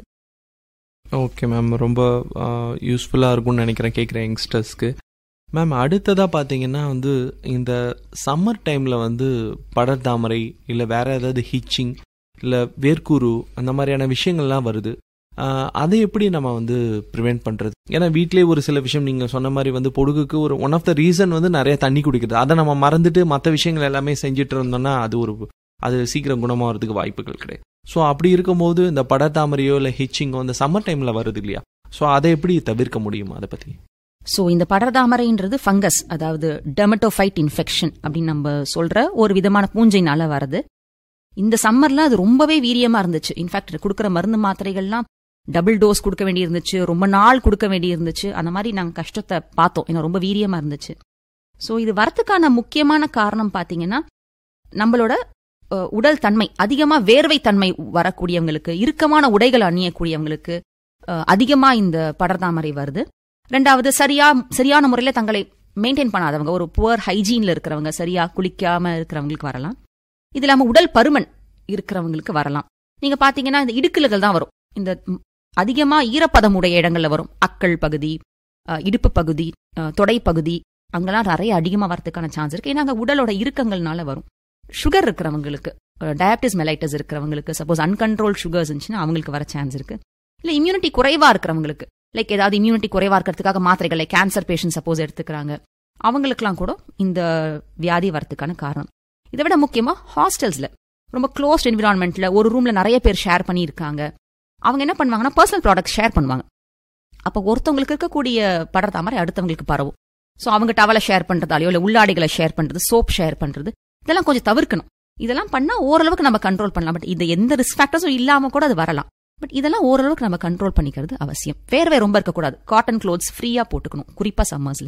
ஓகே மேம், ரொம்ப யூஸ்ஃபுல்லாக இருக்கும்னு நினைக்கிறேன் கேட்குற யங்ஸ்டர்ஸ்க்கு. மேம், அடுத்ததாக பார்த்தீங்கன்னா வந்து இந்த சம்மர் டைமில் வந்து படர்தாமரை இல்லை வேற ஏதாவது ஹிச்சிங் இல்லை வேர்க்கூரு அந்த மாதிரியான விஷயங்கள்லாம் வருது. அதை எப்படி நம்ம வந்து ப்ரிவெண்ட் பண்ணுறது? ஏன்னா வீட்டிலே ஒரு சில விஷயம் நீங்கள் சொன்ன மாதிரி வந்து பொடுகுக்கு ஒரு ஒன் ஆஃப் த ரீசன் வந்து நிறைய தண்ணி குடிக்கிறது. அதை நம்ம மறந்துட்டு மற்ற விஷயங்கள் எல்லாமே செஞ்சுட்டு இருந்தோம்னா அது ஒரு அது சீக்கிரம் குணமாகிறதுக்கு வாய்ப்புகள் கிடையாது. ஸோ அப்படி இருக்கும்போது இந்த படர்தாமரையோ இல்லை ஹிச்சிங்கோ இந்த சம்மர் டைமில் வருது இல்லையா? ஸோ அதை எப்படி தவிர்க்க முடியுமா? அதை பற்றி. சோ இந்த படர்தாமரைன்றது ஃபங்கஸ், அதாவது டெர்மட்டோஃபைட் இன்ஃபெக்ஷன் அப்படின்னு நம்ம சொல்ற ஒரு விதமான பூஞ்சைனால வருது. இந்த சம்மர்ல அது ரொம்பவே வீரியமா இருந்துச்சு. இன்ஃபேக்ட் கொடுக்குற மருந்து மாத்திரைகள்லாம் டபுள் டோஸ் கொடுக்க வேண்டி இருந்துச்சு, ரொம்ப நாள் கொடுக்க வேண்டி இருந்துச்சு. அந்த மாதிரி நாங்கள் கஷ்டத்தை பார்த்தோம். ஏன்னா ரொம்ப வீரியமா இருந்துச்சு. ஸோ இது வரத்துக்கான முக்கியமான காரணம் பார்த்தீங்கன்னா நம்மளோட உடல் தன்மை, அதிகமா வேர்வை தன்மை வரக்கூடியவங்களுக்கு, இறுக்கமான உடைகள் அணியக்கூடியவங்களுக்கு அதிகமா இந்த படர்தாமரை வருது. ரெண்டாவது, சரியா சரியான முறையில தங்களை மெயின்டைன் பண்ணாதவங்க, ஒரு புவர் ஹைஜீன்ல இருக்கிறவங்க, சரியா குளிக்காம இருக்கிறவங்களுக்கு வரலாம். இது இல்லாம உடல் பருமன் இருக்கிறவங்களுக்கு வரலாம். நீங்க பாத்தீங்கன்னா இந்த இடுக்கல்கள் தான் வரும். இந்த அதிகமா ஈரப்பதம் உடைய இடங்கள்ல வரும். அக்கள் பகுதி, இடுப்பு பகுதி, தொடை பகுதி, அங்கெல்லாம் நிறைய அதிகமா வரதுக்கான சான்ஸ் இருக்கு. ஏன்னா அங்க உடலோட இறுக்கங்கள்னால வரும். சுகர் இருக்கிறவங்களுக்கு, டயபிட்டிஸ் மெலைட்டஸ் இருக்கிறவங்களுக்கு, சப்போஸ் அன்கண்ட்ரோல் சுகர்ஸ் இருந்துச்சுன்னா அவங்களுக்கு வர சான்ஸ் இருக்கு. இல்ல இம்யூனிட்டி குறைவா இருக்கிறவங்களுக்கு, லைக் ஏதாவது இம்யூனிட்டி குறைவா இருக்கிறதுக்காக மாத்திரைகள், கேன்சர் பேஷண்ட் சப்போஸ் எடுத்துக்கிறாங்க, அவங்களுக்குலாம் கூட இந்த வியாதி வரதுக்கான காரணம். இதை விட முக்கியமா ஹாஸ்டல்ஸ்ல ரொம்ப க்ளோஸ்ட் என்விரான்மெண்ட்ல ஒரு ரூம்ல நிறைய பேர் ஷேர் பண்ணி இருக்காங்க. அவங்க என்ன பண்ணுவாங்கன்னா பர்சனல் ப்ராடக்ட் ஷேர் பண்ணுவாங்க. அப்ப ஒருத்தவங்களுக்கு இருக்கக்கூடிய படர்தாமரை அடுத்தவங்களுக்கு பரவும். சோ அவங்க டவலை ஷேர் பண்றதாலையோ இல்ல உள்ளாடைகளை ஷேர் பண்றது, சோப் ஷேர் பண்றது, இதெல்லாம் கொஞ்சம் தவிர்க்கணும். இதெல்லாம் பண்ணா ஓரளவுக்கு நம்ம கண்ட்ரோல் பண்ணலாம். பட் இந்த எந்த ரிஸ்க் ஃபேக்டர்ஸும் இல்லாம கூட அது வரலாம். பட் இதெல்லாம் ஓரளவுக்கு நம்ம கண்ட்ரோல் பண்ணிக்கிறது அவசியம். வேர்வை ரொம்ப இருக்கக்கூடாது. காட்டன் க்ளோத்ஸ் ஃப்ரீயா போட்டுக்கணும், குறிப்பா சம்மர்ஸ்ல.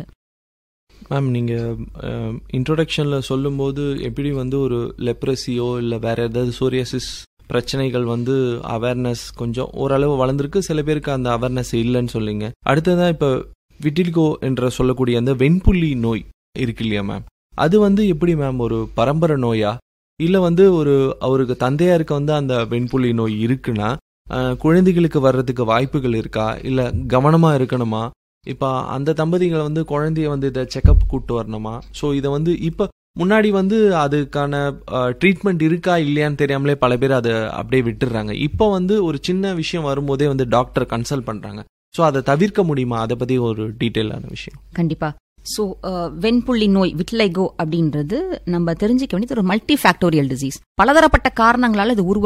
மேம், நீங்கள் இன்ட்ரோடக்ஷனில் சொல்லும்போது எப்படி வந்து ஒரு லெப்ரஸியோ இல்லை வேற ஏதாவது சோரியாசிஸ் பிரச்சனைகள் வந்து அவேர்னஸ் கொஞ்சம் ஓரளவு வளர்ந்துருக்கு, சில பேருக்கு அந்த அவேர்னஸ் இல்லைன்னு சொல்லிங்க. அடுத்ததான் இப்போ விட்டில்கோ என்ற சொல்லக்கூடிய அந்த வெண்புள்ளி நோய் இருக்கு இல்லையா மேம்? அது வந்து எப்படி மேம், ஒரு பரம்பரை நோயா இல்லை வந்து ஒரு அவருக்கு தந்தையாருக்கு வந்து அந்த வெண்புள்ளி நோய் இருக்குன்னா குழந்தைகளுக்கு வர்றதுக்கு வாய்ப்புகள் இருக்கா, இல்லை கவனமாக இருக்கணுமா? இப்போ அந்த தம்பதிகளை வந்து குழந்தைய வந்து இதை செக்அப் கூப்பிட்டு வரணுமா? ஸோ இதை வந்து இப்போ முன்னாடி வந்து அதுக்கான ட்ரீட்மெண்ட் இருக்கா இல்லையான்னு தெரியாமலே பல பேர் அதை அப்படியே விட்டுடுறாங்க. இப்போ வந்து ஒரு சின்ன விஷயம் வரும்போதே வந்து டாக்டர் கன்சல்ட் பண்ணுறாங்க. ஸோ அதை தவிர்க்க முடியுமா? அதை பற்றி ஒரு டீட்டெயிலான விஷயம். கண்டிப்பா. ஸோ வெண்புள்ளி நோய், விட்லைகோ அப்படின்றது நம்ம தெரிஞ்சுக்க வேண்டியது ஒரு மல்டி ஃபேக்டோரியல் டிசீஸ். பலதரப்பட்ட காரணங்களால இது உருவாகுது.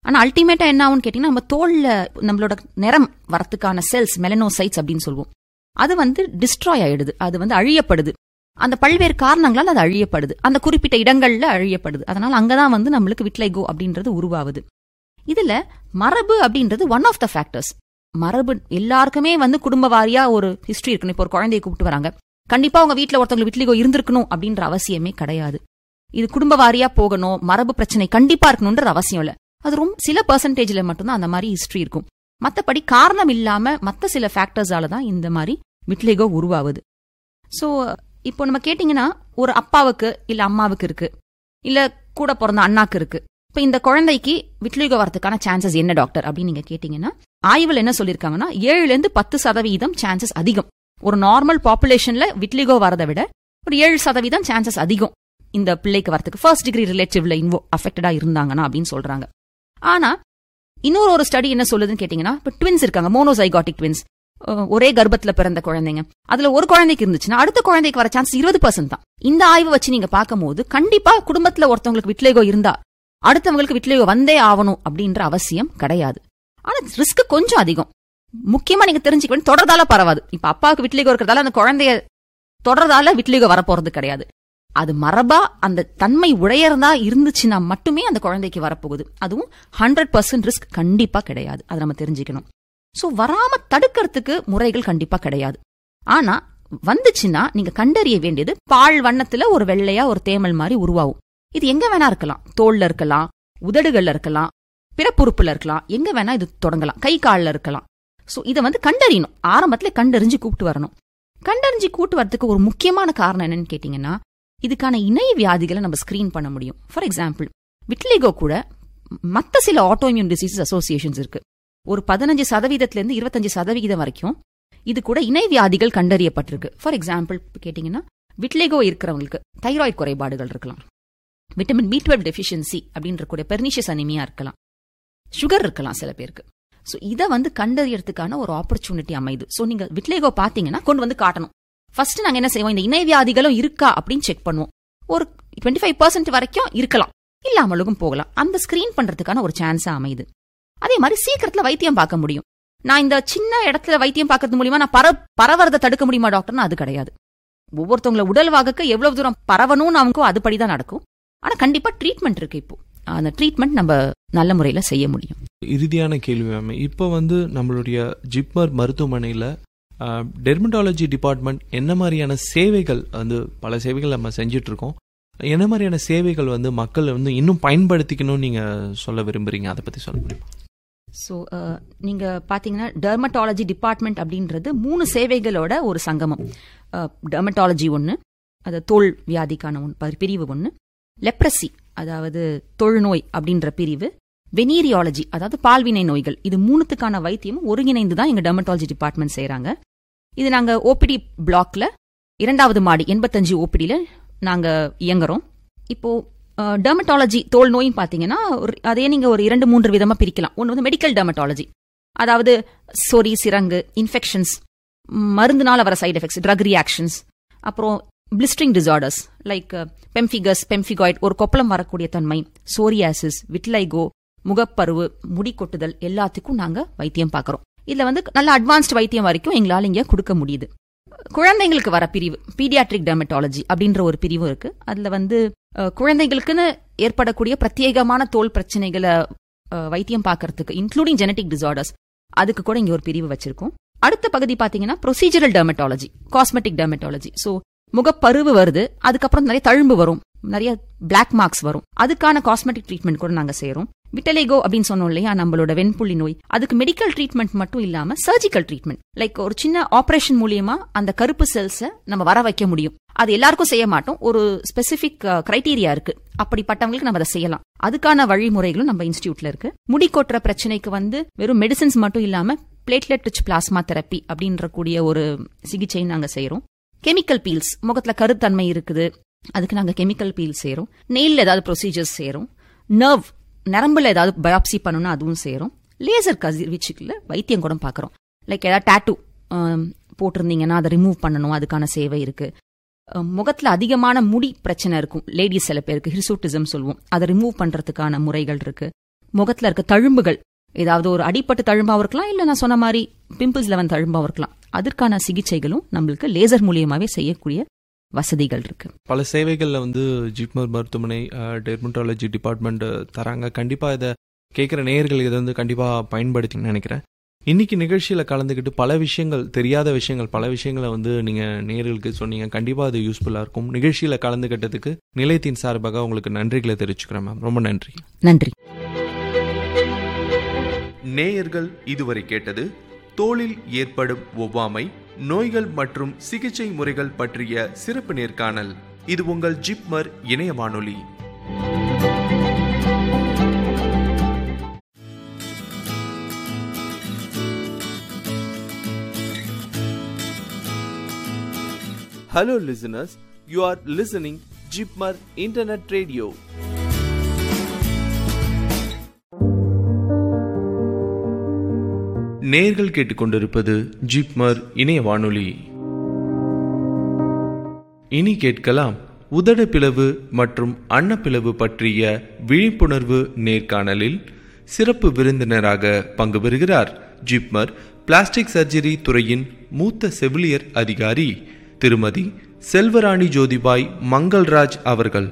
ஆனா அல்டிமேட்டா என்ன ஆகும்னு கேட்டீங்கன்னா, நம்ம தோல்ல நம்மளோட நிறம் வரத்துக்கான செல்ஸ் மெலனோசைட்ஸ் அப்படின்னு சொல்லுவோம், அது வந்து டிஸ்ட்ராய் ஆயிடுது, அது வந்து அழியப்படுது. அந்த பல்வேறு காரணங்களால் அது அழியப்படுது, அந்த குறிப்பிட்ட இடங்கள்ல அழியப்படுது. அதனால அங்கதான் வந்து நம்மளுக்கு விட்லைகோ அப்படின்றது உருவாகுது. இதுல மரபு அப்படின்றது ஒன் ஆஃப் த ஃபேக்டர்ஸ். மரபு எல்லாருக்குமே வந்து குடும்ப வாரியா ஒரு ஹிஸ்டரி இருக்கணும். இப்போ ஒரு குழந்தையை கூப்பிட்டு வராங்க, கண்டிப்பா உங்க வீட்டுல ஒருத்தவங்களுக்கு விட்லிகோ இருந்திருக்கணும் அப்படின்ற அவசியமே கிடையாது. இது குடும்ப வாரியா போகணும், மரபு பிரச்சனை கண்டிப்பா இருக்கணும்ன்ற அவசியம் இல்ல. அது ரொம்ப சில பெர்சன்டேஜ்ல மட்டும்தான் அந்த மாதிரி ஹிஸ்டரி இருக்கும். மத்தபடி காரணம் இல்லாம மத்த சில ஃபேக்டர்ஸால தான் இந்த மாதிரி விட்லிகோ உருவாகுது. சோ இப்போ நம்ம கேட்டீங்கன்னா, ஒரு அப்பாவுக்கு இல்ல அம்மாவுக்கு இருக்கு, இல்ல கூட பிறந்த அண்ணாக்கு இருக்கு, இப்ப இந்த குழந்தைக்கு விட்லிகோ வரதுக்கான சான்சஸ் என்ன டாக்டர் அப்படின்னு நீங்க கேட்டீங்கன்னா, ஆய்வுல என்ன சொல்லிருக்காங்கன்னா, ஏழுல இருந்து பத்து சதவீதம் சான்சஸ் அதிகம். ஒரு நார்மல் பாப்புலேஷன்ல விட்லிகோ வரதை விட ஒரு ஏழு சதவீதம் சான்சஸ் அதிகம் இந்த பிள்ளைக்கு வரதுக்கு, ஃபர்ஸ்ட் டிகிரி ரிலேட்டிவ்ல இன்வோ அஃபெக்டடா இருந்தாங்கன்னா அப்படின்னு சொல்றாங்க. ஆனா இன்னொரு ஒரு ஸ்டடி என்ன சொல்லுதுன்னு கேட்டீங்கன்னா, இப்ப ட்வின்ஸ் இருக்காங்க, மோனோசைகாட்டிக் ட்வின்ஸ், ஒரே கர்ப்பத்துல பிறந்த குழந்தைங்க, அதுல ஒரு குழந்தைக்கு இருந்துச்சுன்னா அடுத்த குழந்தைக்கு வர சான்ஸ் இருபது பர்சன்ட் தான். இந்த ஆய்வு வச்சு நீங்க பார்க்கும்போது கண்டிப்பா குடும்பத்துல ஒருத்தவங்களுக்கு விட்லிகோ இருந்தா அடுத்தவங்களுக்கு விட்லிகோ வந்தே ஆகணும் அப்படின்ற அவசியம் கிடையாது. ஆனா ரிஸ்க் கொஞ்சம் அதிகம். முக்கியமா நீங்க தெரிஞ்சுக்க வேண்டிய, தொடர்தால பரவாது. இப்ப அப்பாவுக்கு விட்லிகோ இருக்கிறதால அந்த குழந்தைய தொடர்தால விட்லிகோ வரப்போறது கிடையாது. அது மரபா அந்த தன்மை உடையறதா இருந்துச்சுன்னா மட்டுமே அந்த குழந்தைக்கு வரப்போகுது. அதுவும் ஹண்ட்ரட் பர்சன்ட் ரிஸ்க் கண்டிப்பா கிடையாது. அதை நம்ம தெரிஞ்சுக்கணும். சோ வராம தடுக்கிறதுக்கு முறைகள் கண்டிப்பா கிடையாது. ஆனா வந்துச்சுன்னா நீங்க கண்டறிய வேண்டியது, பால் வண்ணத்துல ஒரு வெள்ளையா ஒரு தேமல் மாதிரி உருவாகும். இது எங்க வேணா இருக்கலாம், தோல்ல இருக்கலாம், உதடுகள்ல இருக்கலாம், பிறப்புறுப்புல இருக்கலாம், எங்க வேணா இது தொடங்கலாம், கை கால்ல இருக்கலாம். சோ இதை வந்து கண்டறியணும், ஆரம்பத்துல கண்டறிஞ்சு கூப்பிட்டு வரணும். கண்டறிஞ்சு கூட்டு வரதுக்கு ஒரு முக்கியமான காரணம் என்னன்னு கேட்டீங்கன்னா, இதுக்கான இணை வியாதிகளை நம்ம ஸ்கிரீன் பண்ண முடியும். ஃபார் எக்ஸாம்பிள், விட்லிகோ கூட மற்ற சில ஆட்டோஇம்யூன் டிசீசஸ் அசோசியேஷன்ஸ் இருக்கு. ஒரு பதினஞ்சு சதவீதத்துல இருந்து இருபத்தஞ்சு சதவீதம் வரைக்கும் இது கூட இணை வியாதிகள் கண்டறியப்பட்டிருக்கு. ஃபார் எக்ஸாம்பிள் கேட்டீங்கன்னா, விட்லிகோ இருக்கிறவங்களுக்கு தைராய்டு குறைபாடுகள் இருக்கலாம், விட்டமின் பி டுவெல்வ் டெஃபிஷியன்சி அப்படின்ற கூட பெர்னிஷியஸ் அனிமியா இருக்கலாம், சுகர் இருக்கலாம் சில பேருக்கு. சோ இதை வந்து கண்டறியறதுக்கான ஒரு ஆப்பர்ச்சுனிட்டி அமைது. சோ நீங்க விட்லிகோ பாத்தீங்கன்னா கொண்டு வந்து காட்டணும். ஃபர்ஸ்ட் நாங்க என்ன செய்வோம், இந்த இணை வியாதிகளும் இருக்கா அப்படின்னு செக் பண்ணுவோம். ஒரு டுவெண்ட்டி ஃபைவ் பர்சன்ட் வரைக்கும் இருக்கலாம், இல்லாமலும் போகலாம். அந்த ஸ்கிரீன் பண்றதுக்கான ஒரு சான்ஸா அமைது. அதே மாதிரி சீக்கிரத்துல வைத்தியம் பார்க்க முடியும். நான் இந்த சின்ன இடத்துல வைத்தியம் பார்க்கறது மூலியமா நான் பர பரவறதை தடுக்க முடியுமா டாக்டர்னா அது கிடையாது. ஒவ்வொருத்தவங்களை உடல் வாகக்க எவ்வளவு தூரம் பரவணும்னு அவங்க அதுபடிதான் நடக்கும். ஆனா கண்டிப்பா ட்ரீட்மெண்ட் இருக்கு. இப்போ அந்த ட்ரீட்மெண்ட் நம்ம நல்ல முறையில செய்ய முடியும். இறுதியான கேள்வி மேம், இப்போ வந்து நம்மளுடைய ஜிப்மர் மருத்துவமனையில டெர்மட்டாலஜி டிபார்ட்மெண்ட் என்ன மாதிரியான சேவைகள் வந்து, பல சேவைகள் நம்ம செஞ்சுட்டு இருக்கோம், என்ன மாதிரியான சேவைகள் வந்து மக்கள் வந்து இன்னும் பயன்படுத்திக்கணும்னு நீங்க சொல்ல விரும்புறீங்க, அதை பத்தி சொல்ல முடியுமா? ஸோ நீங்க பாத்தீங்கன்னா, டெர்மட்டாலஜி டிபார்ட்மெண்ட் அப்படின்றது மூணு சேவைகளோட ஒரு சங்கமம். டெர்மட்டாலஜி ஒன்று, அது தோல் வியாதிக்கான ஒன்று பிரிவு ஒன்று, லெப்ரசி அதாவது தொழுநோய் அப்படின்ற பிரிவு, வெனீரியாலஜி அதாவது பால்வினை நோய்கள், இது மூணுத்துக்கான வைத்தியமும் ஒருங்கிணைந்து தான் எங்க டெர்மட்டாலஜி டிபார்ட்மெண்ட் செய்யறாங்க. இது நாங்க ஓபிடி பிளாக்ல இரண்டாவது மாடி எண்பத்தஞ்சு ஓபிடியில நாங்க இயங்குறோம். இப்போ டெர்மட்டாலஜி தோல் நோயின்னு பாத்தீங்கன்னா, அதே நீங்க ஒரு இரண்டு மூன்று விதமா பிரிக்கலாம். ஒன்று வந்து மெடிக்கல் டெர்மட்டாலஜி, அதாவது சொறி, சிரங்கு, இன்ஃபெக்ஷன்ஸ், மருந்துனால வர சைடு எஃபெக்ட்ஸ், ட்ரக் ரியாக்ஷன்ஸ், அப்புறம் blistering disorders like pemphigus, pemphigoid, ஒரு கொப்பளம் வரக்கூடிய தன்மை, சோரியாசிஸ், விட்லிகோ, முகப்பருவு, முடி கொட்டுதல், எல்லாத்துக்கும் நாங்க வைத்தியம் பார்க்கறோம். இதுல வந்து நல்ல அட்வான்ஸ்ட் வைத்தியம் வரைக்கும் எங்களால இங்க கொடுக்க முடியுது. குழந்தைங்களுக்கு வர பிரிவு பீடியாட்ரிக் டெர்மட்டாலஜி அப்படின்ற ஒரு பிரிவு இருக்கு. அதுல வந்து குழந்தைகளுக்குன்னு ஏற்படக்கூடிய பிரத்யேகமான தோல் பிரச்சனைகளை வைத்தியம் பார்க்கறதுக்கு, இன்க்ளூடிங் ஜெனடிக் டிசார்டர்ஸ், அதுக்கு கூட இங்க ஒரு பிரிவு வச்சிருக்கோம். அடுத்த பகுதி பாத்தீங்கன்னா procedural dermatology, cosmetic dermatology. So முகப்பருவு வருது, அதுக்கப்புறம் நிறைய தழும்பு வரும், நிறைய பிளாக் மார்க்ஸ் வரும், அதுக்கான காஸ்மெட்டிக் ட்ரீட்மெண்ட் கூட நாங்க செய்யறோம். விட்டலிகோ அப்படின்னு சொன்னோம் இல்லையா, நம்மளோட வெண்புள்ளி நோய், அதுக்கு மெடிக்கல் ட்ரீட்மெண்ட் மட்டும் இல்லாம சர்ஜிக்கல் ட்ரீட்மெண்ட், லைக் ஒரு சின்ன ஆபரேஷன் மூலியமா அந்த கருப்பு செல்ஸை நம்ம வர வைக்க முடியும். அது எல்லாருக்கும் செய்ய மாட்டோம், ஒரு ஸ்பெசிபிக் கிரைட்டீரியா இருக்கு, அப்படிப்பட்டவங்களுக்கு நம்ம அதை செய்யலாம். அதுக்கான வழிமுறைகளும் நம்ம இன்ஸ்டிடியூட்ல இருக்கு. முடி கொட்டுற பிரச்சனைக்கு வந்து வெறும் மெடிசின்ஸ் மட்டும் இல்லாம பிளேட்லெட் ரிச் பிளாஸ்மா தெரப்பி அப்படின்ற கூடிய ஒரு சிகிச்சை நாங்க செய்யறோம். கெமிக்கல் பீல்ஸ், முகத்துல கருத்தன்மை இருக்குது, அதுக்கு நாங்க கெமிக்கல் பீல் செய்யறோம். நெயில் ஏதாவது ப்ரொசீஜர்ஸ் செய்யறோம். நர்வ், நரம்புல ஏதாவது பயாப்சி பண்ணணும்னா அதுவும் செய்யறோம். லேசர் கதிர்வீச்சுக்குள்ள வைத்தியம் கூட பாக்குறோம். லைக் ஏதாவது டாட்டூ போட்டிருந்தீங்கன்னா அதை ரிமூவ் பண்ணணும், அதுக்கான சேவை இருக்கு. முகத்துல அதிகமான முடி பிரச்சனை இருக்கும் லேடிஸ் சில பேருக்கு, ஹிர்சூட்டிசம் சொல்லுவோம், அதை ரிமூவ் பண்றதுக்கான முறைகள் இருக்கு. முகத்துல இருக்க தழும்புகள், ஏதாவது ஒரு அடிப்பட்டு தழும்பாவும் இருக்கலாம், இல்ல நான் சொன்ன மாதிரி பிம்பிள்ஸ்ல வந்து தழும்பாவும் இருக்கலாம். அதற்கான சிகிச்சைகளும் நம்மளுக்கு லேசர் மூலியமாவே செய்யக்கூடிய வசதிகள் இருக்கு. பல சேவைகள்ல வந்து ஜிப்மர் மருத்துவமனை டெர்மட்டாலஜி டிபார்ட்மெண்ட் தராங்க. கண்டிப்பா இதை கேட்குற நேயர்கள் இதை வந்து கண்டிப்பா பயன்படுத்தின்னு நினைக்கிறேன். இன்னைக்கு நிகழ்ச்சியில கலந்துக்கிட்டு பல விஷயங்கள், தெரியாத விஷயங்கள், பல விஷயங்களை வந்து நீங்க நேயர்களுக்கு சொன்னீங்க. கண்டிப்பா அது யூஸ்ஃபுல்லா இருக்கும். நிகழ்ச்சியில கலந்துக்கிட்டதுக்கு நிலையத்தின் சார்பாக உங்களுக்கு நன்றிகளை தெரிவிச்சுக்கிறேன் மேம். ரொம்ப நன்றி. நன்றி. நேயர்கள் இதுவரை கேட்டது தோலில் ஏற்படும் ஒவ்வாமை, நோய்கள் மற்றும் சிகிச்சை முறைகள் பற்றிய சிறப்பு நேர்காணல். இது உங்கள் ஜிப்மர் இணைய வானொலி. Hello listeners, you are listening Jipmar Internet Radio. நேர்கள் கேட்டுக்கொண்டிருப்பது ஜிப்மர் இணைய வானொலி. இனி கேட்கலாம் உதடு பிளவு மற்றும் அன்னப்பிளவு பற்றிய விழிப்புணர்வு நேர்காணலில் சிறப்பு விருந்தினராக பங்கு பெறுகிறார் ஜிப்மர் பிளாஸ்டிக் சர்ஜரி துறையின் மூத்த செவிலியர் அதிகாரி திருமதி செல்வராணி ஜோதிபாய் மங்கள்ராஜ் அவர்கள்.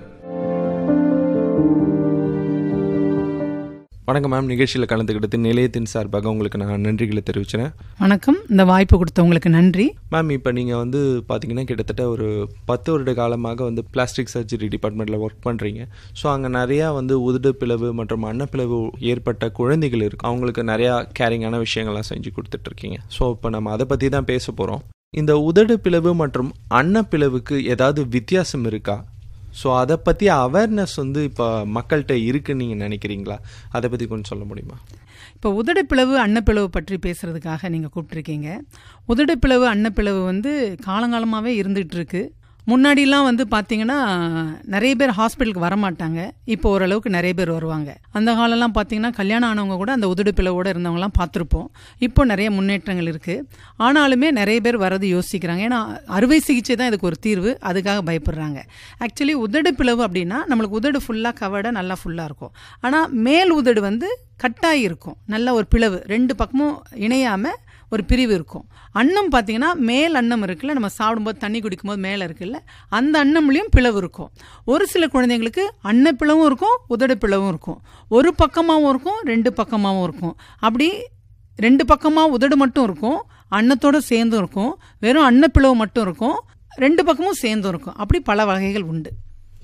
வணக்கம் மேம். நிகழ்ச்சியில் கலந்துக்கிட்டது நிலையத்தின் சார்பாக உங்களுக்கு நான் நன்றிகளை தெரிவிக்கிறேன். வணக்கம். இந்த வாய்ப்பு கொடுத்த உங்களுக்கு நன்றி மேம். இப்போ நீங்கள் வந்து பார்த்தீங்கன்னா கிட்டத்தட்ட ஒரு பத்து வருட காலமாக வந்து பிளாஸ்டிக் சர்ஜரி டிபார்ட்மெண்ட்டில் ஒர்க் பண்ணுறீங்க. ஸோ அங்கே நிறையா வந்து உதடு பிளவு மற்றும் அன்னப்பிளவு ஏற்பட்ட குழந்தைகள் இருக்குது. அவங்களுக்கு நிறையா கேரிங்கான விஷயங்கள்லாம் செஞ்சு கொடுத்துட்ருக்கீங்க. ஸோ இப்போ நம்ம அதை பற்றி தான் பேச போகிறோம். இந்த உதடு பிளவு மற்றும் அன்னப்பிளவுக்கு ஏதாவது வித்தியாசம் இருக்கா? ஸோ அதை பற்றி அவேர்னஸ் வந்து இப்போ மக்கள்கிட்ட இருக்குன்னு நீங்கள் நினைக்கிறீங்களா? அதை பற்றி கொஞ்சம் சொல்ல முடியுமா? இப்போ உதடுப்பிளவு அன்னப்பிளவு பற்றி பேசுறதுக்காக நீங்கள் கூப்பிட்ருக்கீங்க. உதடுப்பிளவு அன்னப்பிளவு வந்து காலங்காலமாகவே இருந்துகிட்டு இருக்கு. முன்னாடிலாம் வந்து பார்த்தீங்கன்னா நிறைய பேர் ஹாஸ்பிட்டலுக்கு வரமாட்டாங்க. இப்போ ஓரளவுக்கு நிறைய பேர் வருவாங்க. அந்த காலம்லாம் பார்த்தீங்கன்னா கல்யாணம் ஆனவங்க கூட அந்த உதடு பிளவோடு இருந்தவங்கலாம் பார்த்துருப்போம். இப்போ நிறைய முன்னேற்றங்கள் இருக்குது. ஆனாலுமே நிறைய பேர் வரது யோசிக்கிறாங்க. ஏன்னா அறுவை சிகிச்சை தான் இதுக்கு ஒரு தீர்வு, அதுக்காக பயப்படுறாங்க. ஆக்சுவலி உதடு பிளவு அப்படின்னா நம்மளுக்கு உதடு ஃபுல்லாக கவர்டாக நல்லா ஃபுல்லாக இருக்கும். ஆனால் மேல் உதடு வந்து கட்டாகி இருக்கும். நல்ல ஒரு பிளவு, ரெண்டு பக்கமும் இணையாமல் ஒரு பிரிவு இருக்கும். அன்னம் பார்த்தீங்கன்னா மேல் அன்னம் இருக்குல்ல, நம்ம சாப்பிடும்போது தண்ணி குடிக்கும்போது மேலே இருக்குல்ல, அந்த அன்னம்லேயும் பிளவு இருக்கும். ஒரு சில குழந்தைங்களுக்கு அன்னப்பிளவும் இருக்கும், உதடு பிளவும் இருக்கும். ஒரு பக்கமாகவும் இருக்கும், ரெண்டு பக்கமாகவும் இருக்கும். அப்படி ரெண்டு பக்கமாக உதடு மட்டும் இருக்கும், அன்னத்தோடு சேர்ந்தும் இருக்கும். வெறும் அன்னப்பிளவு மட்டும் இருக்கும், ரெண்டு பக்கமும் சேர்ந்தும் இருக்கும். அப்படி பல வகைகள் உண்டு.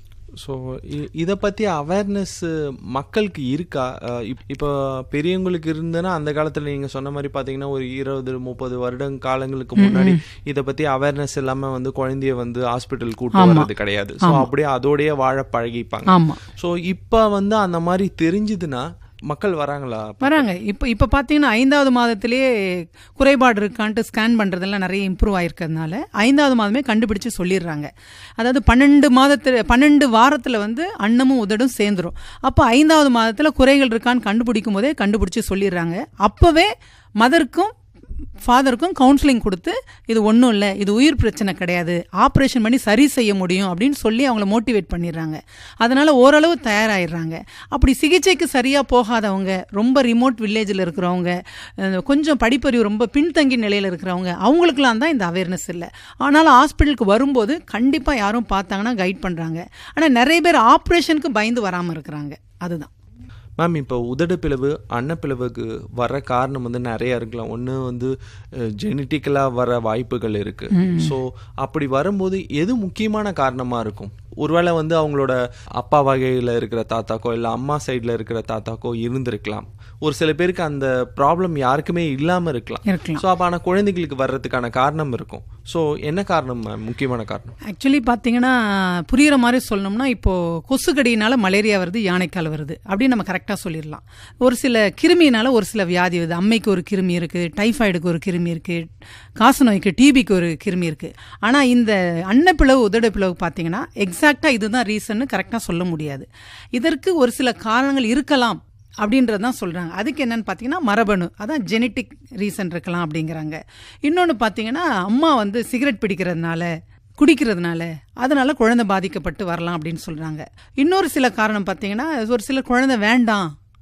ஸோ இதை பற்றி அவேர்னஸ் மக்களுக்கு இருக்கா? இப்போ பெரியவங்களுக்கு இருந்ததுன்னா அந்த காலத்தில் நீங்கள் சொன்ன மாதிரி பார்த்தீங்கன்னா ஒரு இருபது முப்பது வருடம் காலங்களுக்கு முன்னாடி இதை பற்றி அவேர்னஸ் இல்லாமல் வந்து குழந்தைய வந்து ஹாஸ்பிட்டல் கூட்டு வர்றது கிடையாது. ஸோ அப்படியே அதோடய வாழ பழகிப்பாங்க. ஸோ இப்போ வந்து அந்த மாதிரி தெரிஞ்சுதுன்னா மக்கள் வராங்களா? வராங்க. இப்போ இப்போ பார்த்தீங்கன்னா ஐந்தாவது மாதத்திலேயே குறைபாடு இருக்கான்ட்டு ஸ்கேன் பண்ணுறதெல்லாம் நிறைய இம்ப்ரூவ் ஆகிருக்கிறதுனால ஐந்தாவது மாதமே கண்டுபிடிச்சு சொல்லிடுறாங்க. அதாவது பன்னெண்டு மாதத்தில் பன்னெண்டு வாரத்தில் வந்து அன்னமும் உதடும் சேர்ந்துடும். அப்போ ஐந்தாவது மாதத்தில் குறைகள் இருக்கான்னு கண்டுபிடிக்கும் போதே கண்டுபிடிச்சி சொல்லிடுறாங்க. அப்போவே மதருக்கும் ஃபாதருக்கும் கவுன்சிலிங் கொடுத்து இது ஒன்றும் இல்லை, இது உயிர் பிரச்சனை கிடையாது, ஆப்ரேஷன் பண்ணி சரி செய்ய முடியும் அப்படின்னு சொல்லி அவங்கள மோட்டிவேட் பண்ணிடுறாங்க. அதனால் ஓரளவு தயாராகிடுறாங்க. அப்படி சிகிச்சைக்கு சரியாக போகாதவங்க, ரொம்ப ரிமோட் வில்லேஜில் இருக்கிறவங்க, கொஞ்சம் படிப்பறிவு ரொம்ப பின்தங்கி நிலையில் இருக்கிறவங்க, அவங்களுக்குலாம் தான் இந்த அவேர்னஸ் இல்லை. ஆனாலும் ஹாஸ்பிட்டலுக்கு வரும்போது கண்டிப்பாக யாரும் பார்த்தாங்கன்னா கைட் பண்ணுறாங்க. ஆனால் நிறைய பேர் ஆப்ரேஷனுக்கு பயந்து வராமல் இருக்கிறாங்க. அதுதான் மேம். இப்போ உதடு பிளவு அன்னப்பிளவுக்கு வர காரணம் வந்து நிறையா இருக்கலாம். ஒன்று வந்து ஜெனட்டிக்கலாக வர வாய்ப்புகள் இருக்குது. ஸோ அப்படி வரும்போது எது முக்கியமான காரணமாக இருக்கும்? ஒருவேளை வந்து அவங்களோட அப்பா வகையில் இருக்கிற தாத்தாக்கோ இல்லை அம்மா சைடில் இருக்கிற தாத்தாக்கோ இருந்திருக்கலாம். ஒரு சில பேருக்கு அந்த ப்ராப்ளம் யாருக்குமே இல்லாமல் இருக்கலாம். ஸோ அப்போ ஆனால் குழந்தைகளுக்கு வர்றதுக்கான காரணம் இருக்கும். ஸோ என்ன காரணம் முக்கியமான காரணம்? ஆக்சுவலி பார்த்தீங்கன்னா புரிகிற மாதிரி சொல்லணும்னா, இப்போது கொசுக்கடியினால மலேரியா வருது, யானைக்கால் வருது அப்படின்னு நம்ம கரெக்டாக சொல்லிடலாம். ஒரு சில கிருமியினால ஒரு சில வியாதி வருது. அம்மைக்கு ஒரு கிருமி இருக்குது, டைஃபாய்டுக்கு ஒரு கிருமி இருக்குது, காசநோய்க்கு டிபிக்கு ஒரு கிருமி இருக்குது. ஆனால் இந்த அன்னப்பிளவு உதடு பிளவு பார்த்தீங்கன்னா எக்ஸாக்டாக இதுதான் ரீசன்னு கரெக்டாக சொல்ல முடியாது. இதற்கு ஒரு சில காரணங்கள் இருக்கலாம் அப்படின்றது தான் சொல்கிறாங்க. அதுக்கு என்னன்னு பார்த்தீங்கன்னா மரபணு, அதான் ஜெனட்டிக் ரீசன் இருக்கலாம் அப்படிங்கிறாங்க. இன்னொன்று பார்த்தீங்கன்னா அம்மா வந்து சிகரெட் பிடிக்கிறதுனால குடிக்கிறதுனால அதனால குழந்தை பாதிக்கப்பட்டு வரலாம் அப்படின்னு சொல்கிறாங்க. இன்னொரு சில காரணம் பார்த்தீங்கன்னா ஒரு சில குழந்தை வேண்டாம்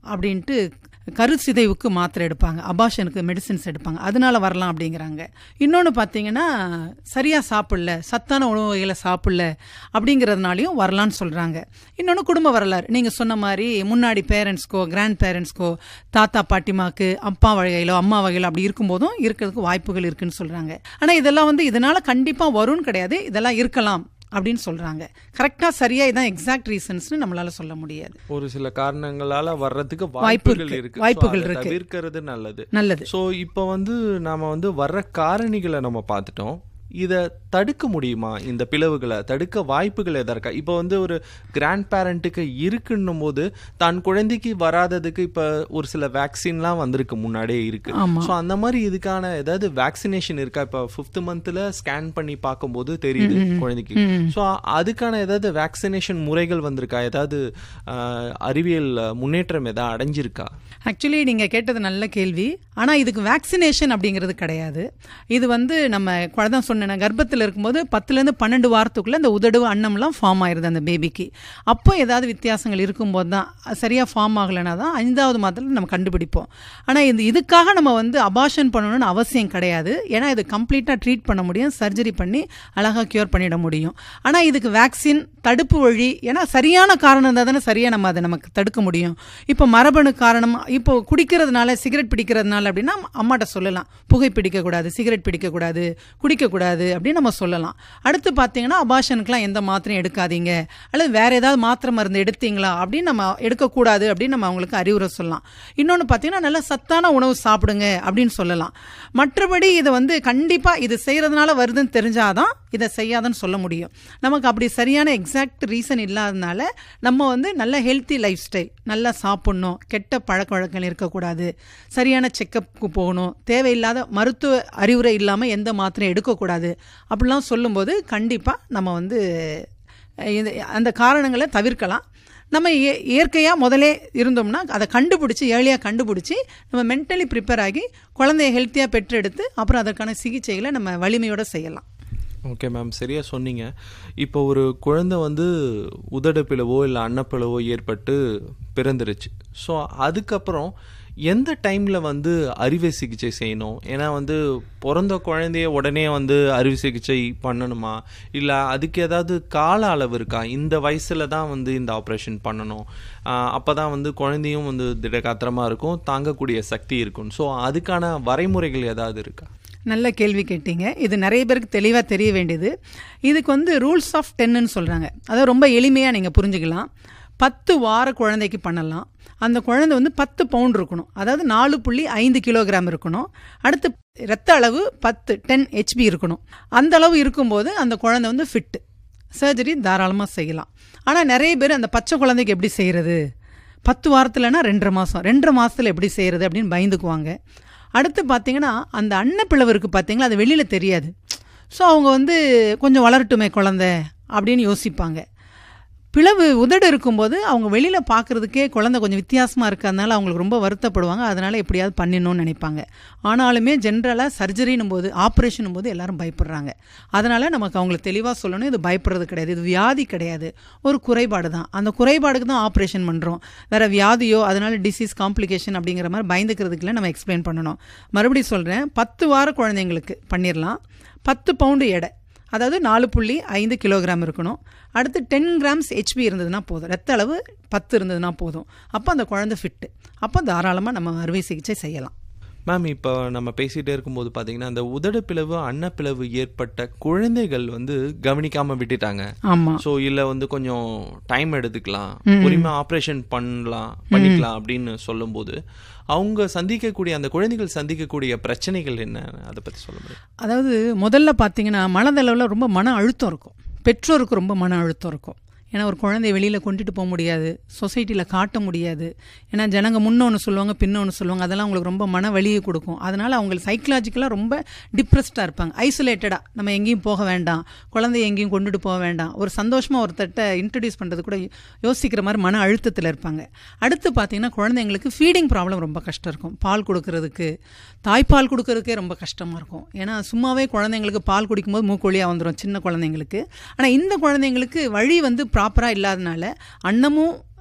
அப்படின்ட்டு கருச்சிதைவுக்கு மாத்திரை எடுப்பாங்க, அபாஷனுக்கு மெடிசின்ஸ் எடுப்பாங்க, அதனால வரலாம் அப்படிங்கிறாங்க. இன்னொன்று பார்த்தீங்கன்னா சரியாக சாப்பிடல, சத்தான உணவு வகைகளை சாப்பிடல அப்படிங்கிறதுனாலையும் வரலான்னு சொல்கிறாங்க. இன்னொன்று குடும்ப வரலாறு, நீங்கள் சொன்ன மாதிரி முன்னாடி பேரண்ட்ஸ்க்கோ கிராண்ட் பேரண்ட்ஸ்க்கோ தாத்தா பாட்டிமாக்கு அப்பா வகையிலோ அம்மா வகையிலோ அப்படி இருக்கும்போதும் இருக்கிறதுக்கு வாய்ப்புகள் இருக்குன்னு சொல்கிறாங்க. ஆனால் இதெல்லாம் வந்து இதனால் கண்டிப்பாக வரும்னு கிடையாது, இதெல்லாம் இருக்கலாம் அப்படின்னு சொல்றாங்க. கரெக்டா சரியா இதான் எக்ஸாக்ட் ரீசன்ஸ்னு நம்மளால சொல்ல முடியாது. ஒரு சில காரணங்களால வர்றதுக்கு வாய்ப்புகள் இருக்கு, வாய்ப்புகள் இருக்கு, தவிர்க்கிறது நல்லது நல்லது. சோ இப்போ வந்து நாம வந்து வர்ற காரணிகளை நம்ம பார்த்துட்டோம். இதை தடுக்க முடியுமா? இந்த பிளவுகளை தடுக்க வாய்ப்புகள் எதா இருக்கா? இப்போ வந்து ஒரு கிராண்ட் பேரண்ட்டுக்கு இருக்குன்னும் போது தான் குழந்தைக்கு வராததுக்கு இப்போ ஒரு சில வேக்சின்லாம் வந்திருக்கு, முன்னாடியே இருக்கு. ஸோ அந்த மாதிரி இதுக்கான ஏதாவது வேக்சினேஷன் இருக்கா? இப்போ ஃபிஃப்த் மந்த்ல ஸ்கேன் பண்ணி பார்க்கும்போது தெரியுது குழந்தைக்கு. ஸோ அதுக்கான ஏதாவது வேக்சினேஷன் முறைகள் வந்திருக்கா? ஏதாவது அறிவியல் முன்னேற்றம் ஏதாவது அடைஞ்சிருக்கா? ஆக்சுவலி நீங்கள் கேட்டது நல்ல கேள்வி. ஆனால் இதுக்கு வேக்சினேஷன் அப்படிங்கிறது கிடையாது. இது வந்து நம்ம குழந்தை சொன்ன கர்ப்பத்தில் இருக்கும்போது பத்துலேருந்து பன்னெண்டு வாரத்துக்குள்ளே இந்த உதடு அன்னம்லாம் ஃபார்ம் ஆயிருது அந்த பேபிக்கு. அப்போ ஏதாவது வித்தியாசங்கள் இருக்கும்போது தான், சரியாக ஃபார்ம் ஆகலைன்னா தான் ஐந்தாவது மாதத்தில் நம்ம கண்டுபிடிப்போம். ஆனால் இது இதுக்காக நம்ம வந்து அபார்ஷன் பண்ணணும்னு அவசியம் கிடையாது. ஏன்னா இது கம்ப்ளீட்டாக ட்ரீட் பண்ண முடியும், சர்ஜரி பண்ணி அழகாக க்யூர் பண்ணிட முடியும். ஆனால் இதுக்கு வேக்சின், தடுப்பு வழி, ஏன்னா சரியான காரணம் இருந்தால் தானே சரியாக நம்ம அதை நமக்கு தடுக்க முடியும். இப்போ மரபணு காரணம், இப்போ குடிக்கிறதுனால, சிகரெட் பிடிக்கிறதுனால அப்படின்னா அம்மாட்ட சொல்லலாம் புகை பிடிக்கக்கூடாது, சிகரெட் பிடிக்கக்கூடாது, குடிக்கக்கூடாது அப்படின்னு நம்ம சொல்லலாம். அடுத்து பார்த்தீங்கன்னா அபார்ஷனுக்குலாம் எந்த மாத்திரையும் எடுக்காதீங்க, அல்லது வேற ஏதாவது மாத்திரை மருந்து எடுத்தீங்களா அப்படின்னு நம்ம எடுக்கக்கூடாது அப்படின்னு நம்ம அவங்களுக்கு அறிவுரை சொல்லலாம். இன்னொன்று பார்த்தீங்கன்னா நல்ல சத்தான உணவு சாப்பிடுங்க அப்படின்னு சொல்லலாம். மற்றபடி இதை வந்து கண்டிப்பாக இது செய்கிறதுனால வருதுன்னு தெரிஞ்சாதான் இதை செய்யாதுன்னு சொல்ல முடியும். நமக்கு அப்படி சரியான எக்ஸாக்ட் ரீசன் இல்லாததுனால நம்ம வந்து நல்ல ஹெல்த்தி லைஃப் ஸ்டைல், நல்லா சாப்பிட்ணும், கெட்ட பழக்க வழக்கங்கள் இருக்கக்கூடாது, சரியான செக்கப்புக்கு போகணும், தேவையில்லாத மருத்துவ அறிவுரை இல்லாமல் எந்த மாத்திரையும் எடுக்கக்கூடாது அப்படிலாம் சொல்லும்போது கண்டிப்பாக நம்ம வந்து அந்த காரணங்களை தவிர்க்கலாம். நம்ம இயற்கையாக முதலே இருந்தோம்னா அதை கண்டுபிடிச்சி, ஏர்லியாக கண்டுபிடிச்சி நம்ம மென்டலி ப்ரிப்பேர் ஆகி குழந்தைய ஹெல்த்தியாக பெற்றெடுத்து அப்புறம் அதற்கான சிகிச்சைகளை நம்ம வலிமையோடு செய்யலாம். ஓகே மேம், சரியா சொன்னீங்க. இப்போ ஒரு குழந்தை வந்து உதடு பிளவோ இல்லை அன்னப்பிளவோ ஏற்பட்டு பிறந்துருச்சு. ஸோ அதுக்கப்புறம் எந்த டைமில் வந்து அறுவை சிகிச்சை செய்யணும்? ஏன்னா வந்து பிறந்த குழந்தைய உடனே வந்து அறுவை சிகிச்சை பண்ணணுமா, இல்லை அதுக்கு ஏதாவது கால அளவு இருக்கா? இந்த வயசில் தான் வந்து இந்த ஆப்ரேஷன் பண்ணணும், அப்போ தான் வந்து குழந்தையும் வந்து திடகாத்திரமாக இருக்கும், தாங்கக்கூடிய சக்தி இருக்கும். ஸோ அதுக்கான வரைமுறைகள் ஏதாவது இருக்கா? நல்ல கேள்வி கேட்டீங்க. இது நிறைய பேருக்கு தெளிவாக தெரிய வேண்டியது. இதுக்கு வந்து ரூல்ஸ் ஆஃப் டென்னு சொல்கிறாங்க. அதாவது ரொம்ப எளிமையாக நீங்கள் புரிஞ்சுக்கலாம். பத்து வார குழந்தைக்கு பண்ணலாம். அந்த குழந்தை வந்து பத்து பவுண்ட் இருக்கணும், அதாவது நாலு புள்ளி ஐந்து கிலோகிராம் இருக்கணும். அடுத்து ரத்த அளவு பத்து டென் ஹெச்பி இருக்கணும். அந்த அளவு இருக்கும்போது அந்த குழந்தை வந்து ஃபிட்டு, சர்ஜரி தாராளமாக செய்யலாம். ஆனால் நிறைய பேர் அந்த பச்சை குழந்தைக்கு எப்படி செய்கிறது, பத்து வாரத்தில்னா ரெண்டரை மாதம் ரெண்டரை மாதத்தில் எப்படி செய்கிறது அப்படின்னு பயந்துக்குவாங்க. அடுத்து பார்த்தீங்கன்னா அந்த அன்னப்பிளவு இருக்குது பார்த்தீங்களா, அது வெளியில் தெரியாது. ஸோ அவங்க வந்து கொஞ்சம் வளரட்டுமே குழந்தை அப்படின்னு யோசிப்பாங்க. பிளவு உதடு இருக்கும்போது அவங்க வெளியில் பார்க்குறதுக்கே குழந்தை கொஞ்சம் வித்தியாசமாக இருக்கிறதுனால அவங்களுக்கு ரொம்ப வருத்தப்படுவாங்க. அதனால் எப்படியாவது பண்ணிடணும்னு நினைப்பாங்க. ஆனாலுமே ஜென்ரலாக சர்ஜரினும் போது, ஆப்ரேஷனும் போது எல்லாரும் பயப்படுறாங்க. அதனால் நமக்கு அவங்களுக்கு தெளிவாக சொல்லணும், இது பயப்படுறது கிடையாது, இது வியாதி கிடையாது, ஒரு குறைபாடு தான். அந்த குறைபாடுக்கு தான் ஆப்ரேஷன் பண்ணுறோம், வேறு வியாதியோ அதனால் டிசீஸ் காம்ப்ளிகேஷன் அப்படிங்கிற மாதிரி பயந்துக்கிறதுக்குள்ள நம்ம எக்ஸ்பிளைன் பண்ணணும். மறுபடியும் சொல்கிறேன், பத்து வார குழந்தைங்களுக்கு பண்ணிடலாம். பத்து பவுண்டு எடை, அதாவது நாலு புள்ளி ஐந்து கிலோகிராம் இருக்கணும். அடுத்து டென் கிராம்ஸ் ஹெச்பி இருந்ததுன்னா போதும், ரத்த அளவு பத்து இருந்ததுன்னா போதும். அப்போ அந்த குழந்தை ஃபிட்டு, அப்போ தாராளமாக நம்ம அறுவை சிகிச்சை செய்யலாம். மேம், இப்போ நம்ம பேசிகிட்டே இருக்கும்போது பார்த்தீங்கன்னா அந்த உதடு பிளவு அன்னப்பிளவு ஏற்பட்ட குழந்தைகள் வந்து கவனிக்காமல் விட்டுட்டாங்க. ஆமாம். ஸோ இல்லை வந்து கொஞ்சம் டைம் எடுத்துக்கலாம், பொறுமையாக ஆப்ரேஷன் பண்ணலாம் பண்ணிக்கலாம் அப்படின்னு சொல்லும்போது அவங்க சந்திக்கக்கூடிய, அந்த குழந்தைகள் சந்திக்கக்கூடிய பிரச்சனைகள் என்ன, அதை பற்றி சொல்ல முடியும்? அதாவது முதல்ல பார்த்தீங்கன்னா மனதளவில் ரொம்ப மன அழுத்தம் இருக்கும், பெற்றோருக்கு ரொம்ப மன அழுத்தம் இருக்கும். ஏன்னா ஒரு குழந்தைய வெளியில் கொண்டுட்டு போக முடியாது, சொசைட்டியில் காட்ட முடியாது. ஏன்னா ஜனங்க முன்னொன்று சொல்லுவாங்க பின்னொன்று சொல்லுவாங்க, அதெல்லாம் அவங்களுக்கு ரொம்ப மன வலியை கொடுக்கும். அதனால் அவங்க சைக்கலாஜிக்கலாக ரொம்ப டிப்ரெஸ்டாக இருப்பாங்க, ஐசோலேட்டடாக. நம்ம எங்கேயும் போக வேண்டாம், குழந்தைய எங்கேயும் கொண்டுட்டு போக வேண்டாம், ஒரு சந்தோஷமாக ஒருத்தட்ட இன்ட்ரடியூஸ் பண்ணுறது கூட யோசிக்கிற மாதிரி மன அழுத்தத்தில் இருப்பாங்க. அடுத்து பார்த்தீங்கன்னா குழந்தைங்களுக்கு ஃபீடிங் ப்ராப்ளம் ரொம்ப கஷ்டம் இருக்கும். பால் கொடுக்கறதுக்கு, தாய்ப்பால் கொடுக்கறதுக்கே ரொம்ப கஷ்டமாக இருக்கும். ஏன்னா சும்மாவே குழந்தைங்களுக்கு பால் குடிக்கும்போது மூக்கொழியாக வந்துடும் சின்ன குழந்தைங்களுக்கு. ஆனால் இந்த குழந்தைங்களுக்கு வழி வந்து ப்ராப்பராக இல்லாதனால அன்னமும்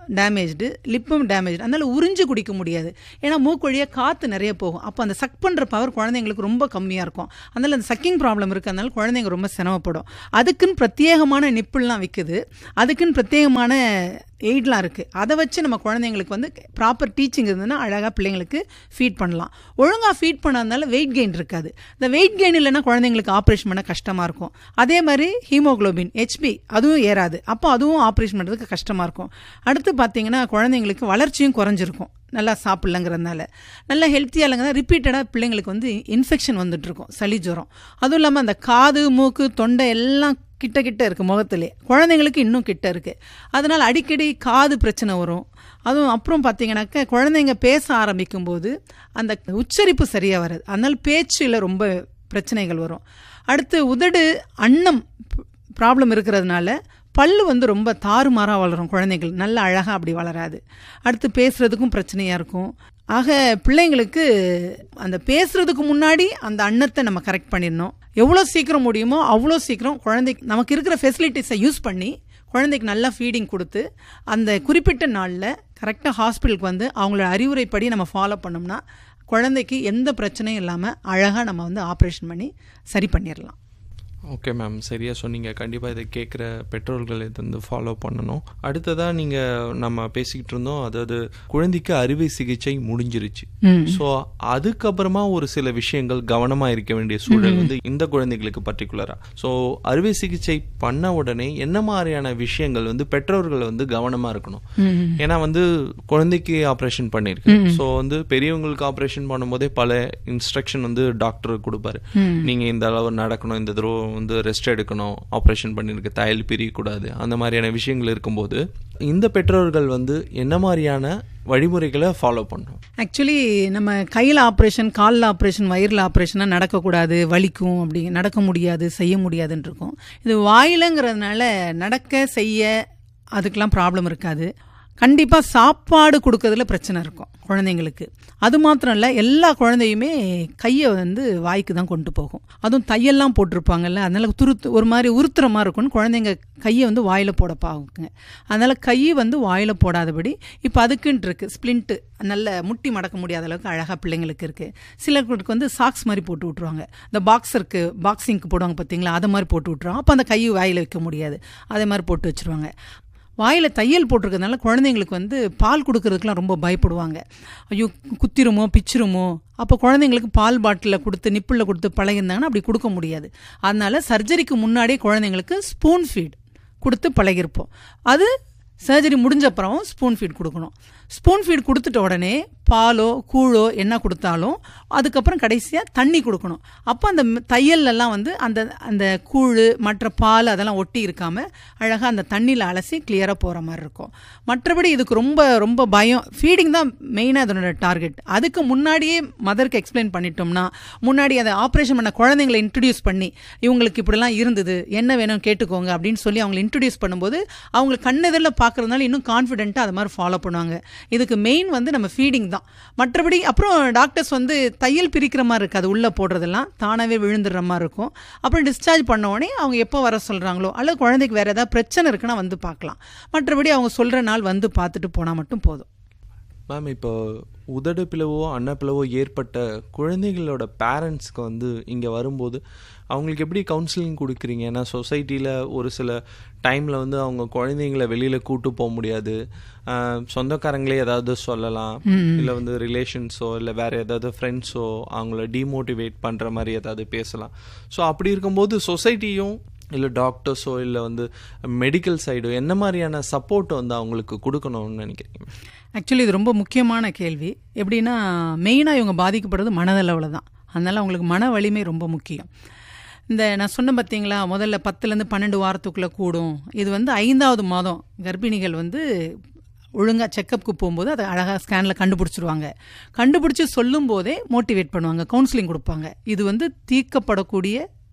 டேமேஜ்டு, லிப்பும் டேமேஜ், அதனால உறிஞ்சு குடிக்க முடியாது. ஏன்னா மூக்கு வழியாக காற்று நிறைய போகும். அப்போ அந்த சக் பண்ணுற பவர் குழந்தைங்களுக்கு ரொம்ப கம்மியாக இருக்கும். அதனால் அந்த சக்கிங் ப்ராப்ளம் இருக்குது. அதனால குழந்தைங்க ரொம்ப சிரமப்படும். அதுக்குன்னு பிரத்யேகமான நிப்பிள்லாம் விற்குது. அதுக்குன்னு பிரத்யேகமான எய்ட்லாம் இருக்குது. அதை வச்சு நம்ம குழந்தைங்களுக்கு வந்து ப்ராப்பர் டீச்சிங் இருந்ததுன்னா அழகாக பிள்ளைங்களுக்கு ஃபீட் பண்ணலாம். ஒழுங்காக ஃபீட் பண்ணாதனால வெயிட் கெயின் இருக்காது. இந்த வெயிட் கெயின் இல்லைன்னா குழந்தைங்களுக்கு ஆப்ரேஷன் பண்ண கஷ்டமாக இருக்கும். அதே மாதிரி ஹீமோக்ளோபின் ஹெச்பி அதுவும் ஏறாது. அப்போ அதுவும் ஆப்ரேஷன் பண்ணுறதுக்கு கஷ்டமாக இருக்கும். அடுத்து பார்த்தீங்கன்னா குழந்தைங்களுக்கு வளர்ச்சியும் குறைஞ்சிருக்கும் நல்லா சாப்பிட்லங்கிறதுனால. நல்லா ஹெல்த்தியாக இல்லைங்க தான் ரிப்பீட்டடாக பிள்ளைங்களுக்கு வந்து இன்ஃபெக்ஷன் வந்துட்டுருக்கும், சளி ஜுரம். அதுவும் இல்லாமல் அந்த காது மூக்கு தொண்டை எல்லாம் கிட்ட கிட்ட இருக்குது, முகத்திலே குழந்தைங்களுக்கு இன்னும் கிட்ட இருக்குது. அதனால் அடிக்கடி காது பிரச்சனை வரும். அதுவும் அப்புறம் பார்த்தீங்கன்னாக்க குழந்தைங்க பேச ஆரம்பிக்கும் போது அந்த உச்சரிப்பு சரியாக வராது. அதனால் பேச்சில் ரொம்ப பிரச்சனைகள் வரும். அடுத்து உதடு அன்னம் ப்ராப்ளம் இருக்கிறதுனால பல்லு வந்து ரொம்ப தாறுமாறாக வளரும். குழந்தைகள் நல்ல அழகாக அப்படி வளராது. அடுத்து பேசுகிறதுக்கும் பிரச்சனையாக இருக்கும். ஆக பிள்ளைங்களுக்கு அந்த பேசுகிறதுக்கு முன்னாடி அந்த அன்னத்தை நம்ம கரெக்ட் பண்ணிடணும். எவ்வளோ சீக்கிரம் முடியுமோ அவ்வளோ சீக்கிரம் குழந்தைக்கு நமக்கு இருக்கிற ஃபெசிலிட்டிஸை யூஸ் பண்ணி குழந்தைக்கு நல்லா ஃபீடிங் கொடுத்து அந்த குறிப்பிட்ட நாளில் கரெக்டாக ஹாஸ்பிட்டலுக்கு வந்து அவங்களோட அறிவுரைப்படி நம்ம ஃபாலோ பண்ணோம்னா குழந்தைக்கு எந்த பிரச்சனையும் இல்லாமல் அழகாக நம்ம வந்து ஆப்ரேஷன் பண்ணி சரி பண்ணிடலாம். ஓகே மேம், சரியாக சொன்னீங்க. கண்டிப்பாக இதை கேட்குற பெற்றோர்கள் இதை வந்து ஃபாலோ பண்ணணும். அடுத்ததாக நீங்கள் நம்ம பேசிக்கிட்டு இருந்தோம், அதாவது குழந்தைக்கு அறுவை சிகிச்சை முடிஞ்சிருச்சு. ஸோ அதுக்கப்புறமா ஒரு சில விஷயங்கள் கவனமாக இருக்க வேண்டிய சூழல் வந்து இந்த குழந்தைகளுக்கு பர்டிகுலராக. ஸோ அறுவை சிகிச்சை பண்ண உடனே என்ன மாதிரியான விஷயங்கள் வந்து பெற்றோர்கள் வந்து கவனமாக இருக்கணும்? ஏன்னா வந்து குழந்தைக்கு ஆப்ரேஷன் பண்ணியிருக்கு. ஸோ வந்து பெரியவங்களுக்கு ஆப்ரேஷன் பண்ணும்போதே பல இன்ஸ்ட்ரக்ஷன் வந்து டாக்டர் கொடுப்பாரு. நீங்கள் இந்த அளவு நடக்கணும், இந்த தடவை வந்து ரெஸ்ட் எடுக்கணும், ஆப்ரேஷன் பண்ணிருக்கு, தையல் பிரியக்கூடாது, அந்த மாதிரியான விஷயங்கள் இருக்கும்போது இந்த பெற்றோர்கள் வந்து என்ன மாதிரியான வழிமுறைகளை ஃபாலோ பண்ணணும்? ஆக்சுவலி நம்ம கையில் ஆப்ரேஷன், காலில் ஆப்ரேஷன், வயிறில் ஆப்ரேஷனாக நடக்கக்கூடாது, வலிக்கும், அப்படி நடக்க முடியாது, செய்ய முடியாதுன்னு இருக்கும். இது வாயிலங்கிறதுனால நடக்க செய்ய அதுக்கெலாம் ப்ராப்ளம் இருக்காது. கண்டிப்பாக சாப்பாடு கொடுக்கறதுல பிரச்சனை இருக்கும் குழந்தைங்களுக்கு. அது மாத்திரம் இல்லை, எல்லா குழந்தையுமே கையை வந்து வாய்க்கு தான் கொண்டு போகும். அதுவும் தையெல்லாம் போட்டிருப்பாங்கல்ல, அதனால துருத்து ஒரு மாதிரி உறுத்துற மாதிரி இருக்கும்னு குழந்தைங்க கையை வந்து வாயில் போட பாக்குங்க. அதனால் கையை வந்து வாயில் போடாதபடி இப்போ அதுக்குன்ட்டு இருக்குது ஸ்ப்ளிண்ட்டு, நல்ல முட்டி மடக்க முடியாத அளவுக்கு அழகாக பிள்ளைங்களுக்கு இருக்குது. சிலருக்கு வந்து சாக்ஸ் மாதிரி போட்டு விட்ருவாங்க. இந்த பாக்ஸருக்கு பாக்ஸிங்க்கு போடுவாங்க பார்த்தீங்களா, அதை மாதிரி போட்டு விட்ருவாங்க. அப்போ அந்த கையை வாயில் வைக்க முடியாது, அதே மாதிரி போட்டு வச்சுருவாங்க. வாயில் தையல் போட்டிருக்கிறதுனால குழந்தைங்களுக்கு வந்து பால் கொடுக்கறதுக்குலாம் ரொம்ப பயப்படுவாங்க. ஐயோ குத்திருமோ பிச்சிருமோ. அப்போ குழந்தைங்களுக்கு பால் பாட்டிலில் கொடுத்து நிப்பிளில் கொடுத்து பழகிருந்தாங்கன்னா அப்படி கொடுக்க முடியாது. அதனால சர்ஜரிக்கு முன்னாடியே குழந்தைங்களுக்கு ஸ்பூன் ஃபீட் கொடுத்து பழகிருப்போம். அது சர்ஜரி முடிஞ்சப்புறம் ஸ்பூன் ஃபீட் கொடுக்கணும். ஸ்பூன் ஃபீட் கொடுத்துட்ட உடனே பாலோ கூழோ என்ன கொடுத்தாலும் அதுக்கப்புறம் கடைசியாக தண்ணி கொடுக்கணும். அப்போ அந்த தையல்லாம் வந்து அந்த அந்த கூழ் மற்ற பால் அதெல்லாம் ஒட்டி இருக்காமல் அழகாக அந்த தண்ணியில் அலசி கிளியராக போகிற மாதிரி இருக்கும். மற்றபடி இதுக்கு ரொம்ப ரொம்ப பயம். ஃபீடிங் தான் மெயினாக அதனோட டார்கெட். அதுக்கு முன்னாடியே மதருக்கு எக்ஸ்பிளைன் பண்ணிட்டோம்னா, முன்னாடி அதை ஆப்ரேஷன் பண்ண குழந்தைங்களை இன்ட்ரடியூஸ் பண்ணி இவங்களுக்கு இப்படிலாம் இருந்தது, என்ன வேணும் கேட்டுக்கோங்க அப்படின்னு சொல்லி அவங்களை இன்ட்ரடியூஸ் பண்ணும்போது அவங்களுக்கு கண்ணெதிரில் பார்க்குறதுனால இன்னும் கான்ஃபிடென்ட்டாக அது மாதிரி ஃபாலோ பண்ணுவாங்க. இதுக்கு மெயின் வந்து நம்ம ஃபீடிங் தான். மற்றபடி அப்புறம் டாக்டர்ஸ் வந்து தையல் பிரிக்கிற மாதிரி இருக்காது, உள்ளே போடுறதெல்லாம் தானாகவே விழுந்துடுற மாதிரி இருக்கும். அப்புறம் டிஸ்சார்ஜ் பண்ண உடனே அவங்க எப்போ வர சொல்கிறாங்களோ அல்லது குழந்தைக்கு வேறு ஏதாவது பிரச்சனை இருக்குன்னா வந்து பார்க்கலாம். மற்றபடி அவங்க சொல்கிற நாள் வந்து பார்த்துட்டு போனால் மட்டும் போதும். மேம், இப்போ உதடு பிளவோ அன்னப்பிளவோ ஏற்பட்ட குழந்தைகளோட பேரண்ட்ஸ்க்கு வந்து இங்கே வரும்போது அவங்களுக்கு எப்படி கவுன்சிலிங் கொடுக்குறீங்க? ஏன்னா சொசைட்டியில் ஒரு சில டைமில் வந்து அவங்க குழந்தைங்களை வெளியில் கூட்டு போக முடியாது, சொந்தக்காரங்களே ஏதாவது சொல்லலாம், இல்லை வந்து ரிலேஷன்ஸோ இல்லை வேறு ஏதாவது ஃப்ரெண்ட்ஸோ அவங்கள டிமோட்டிவேட் பண்ணுற மாதிரி ஏதாவது பேசலாம். ஸோ அப்படி இருக்கும்போது சொசைட்டியும் இல்லை டாக்டர்ஸோ இல்லை வந்து மெடிக்கல் சைடோ என்ன மாதிரியான சப்போர்ட் வந்து அவங்களுக்கு கொடுக்கணும்னு நினைக்கிறீங்க? ஆக்சுவலி இது ரொம்ப முக்கியமான கேள்வி. எப்படின்னா மெயினாக இவங்க பாதிக்கப்படுறது மனதளவில் தான். அதனால் அவங்களுக்கு மன வலிமை ரொம்ப முக்கியம். இந்த நான் சொன்ன பார்த்தீங்களா, முதல்ல பத்துலேருந்து பன்னெண்டு வாரத்துக்குள்ளே கூடும். இது வந்து ஐந்தாவது மாதம் கர்ப்பிணிகள் வந்து ஒழுங்காக செக்கப்புக்கு போகும்போது அதை அழகாக ஸ்கேனில் கண்டுபிடிச்சிருவாங்க. கண்டுபிடிச்சி சொல்லும் போதே மோட்டிவேட் பண்ணுவாங்க, கவுன்சிலிங் கொடுப்பாங்க. இது வந்து தீர்க்கப்படக்கூடிய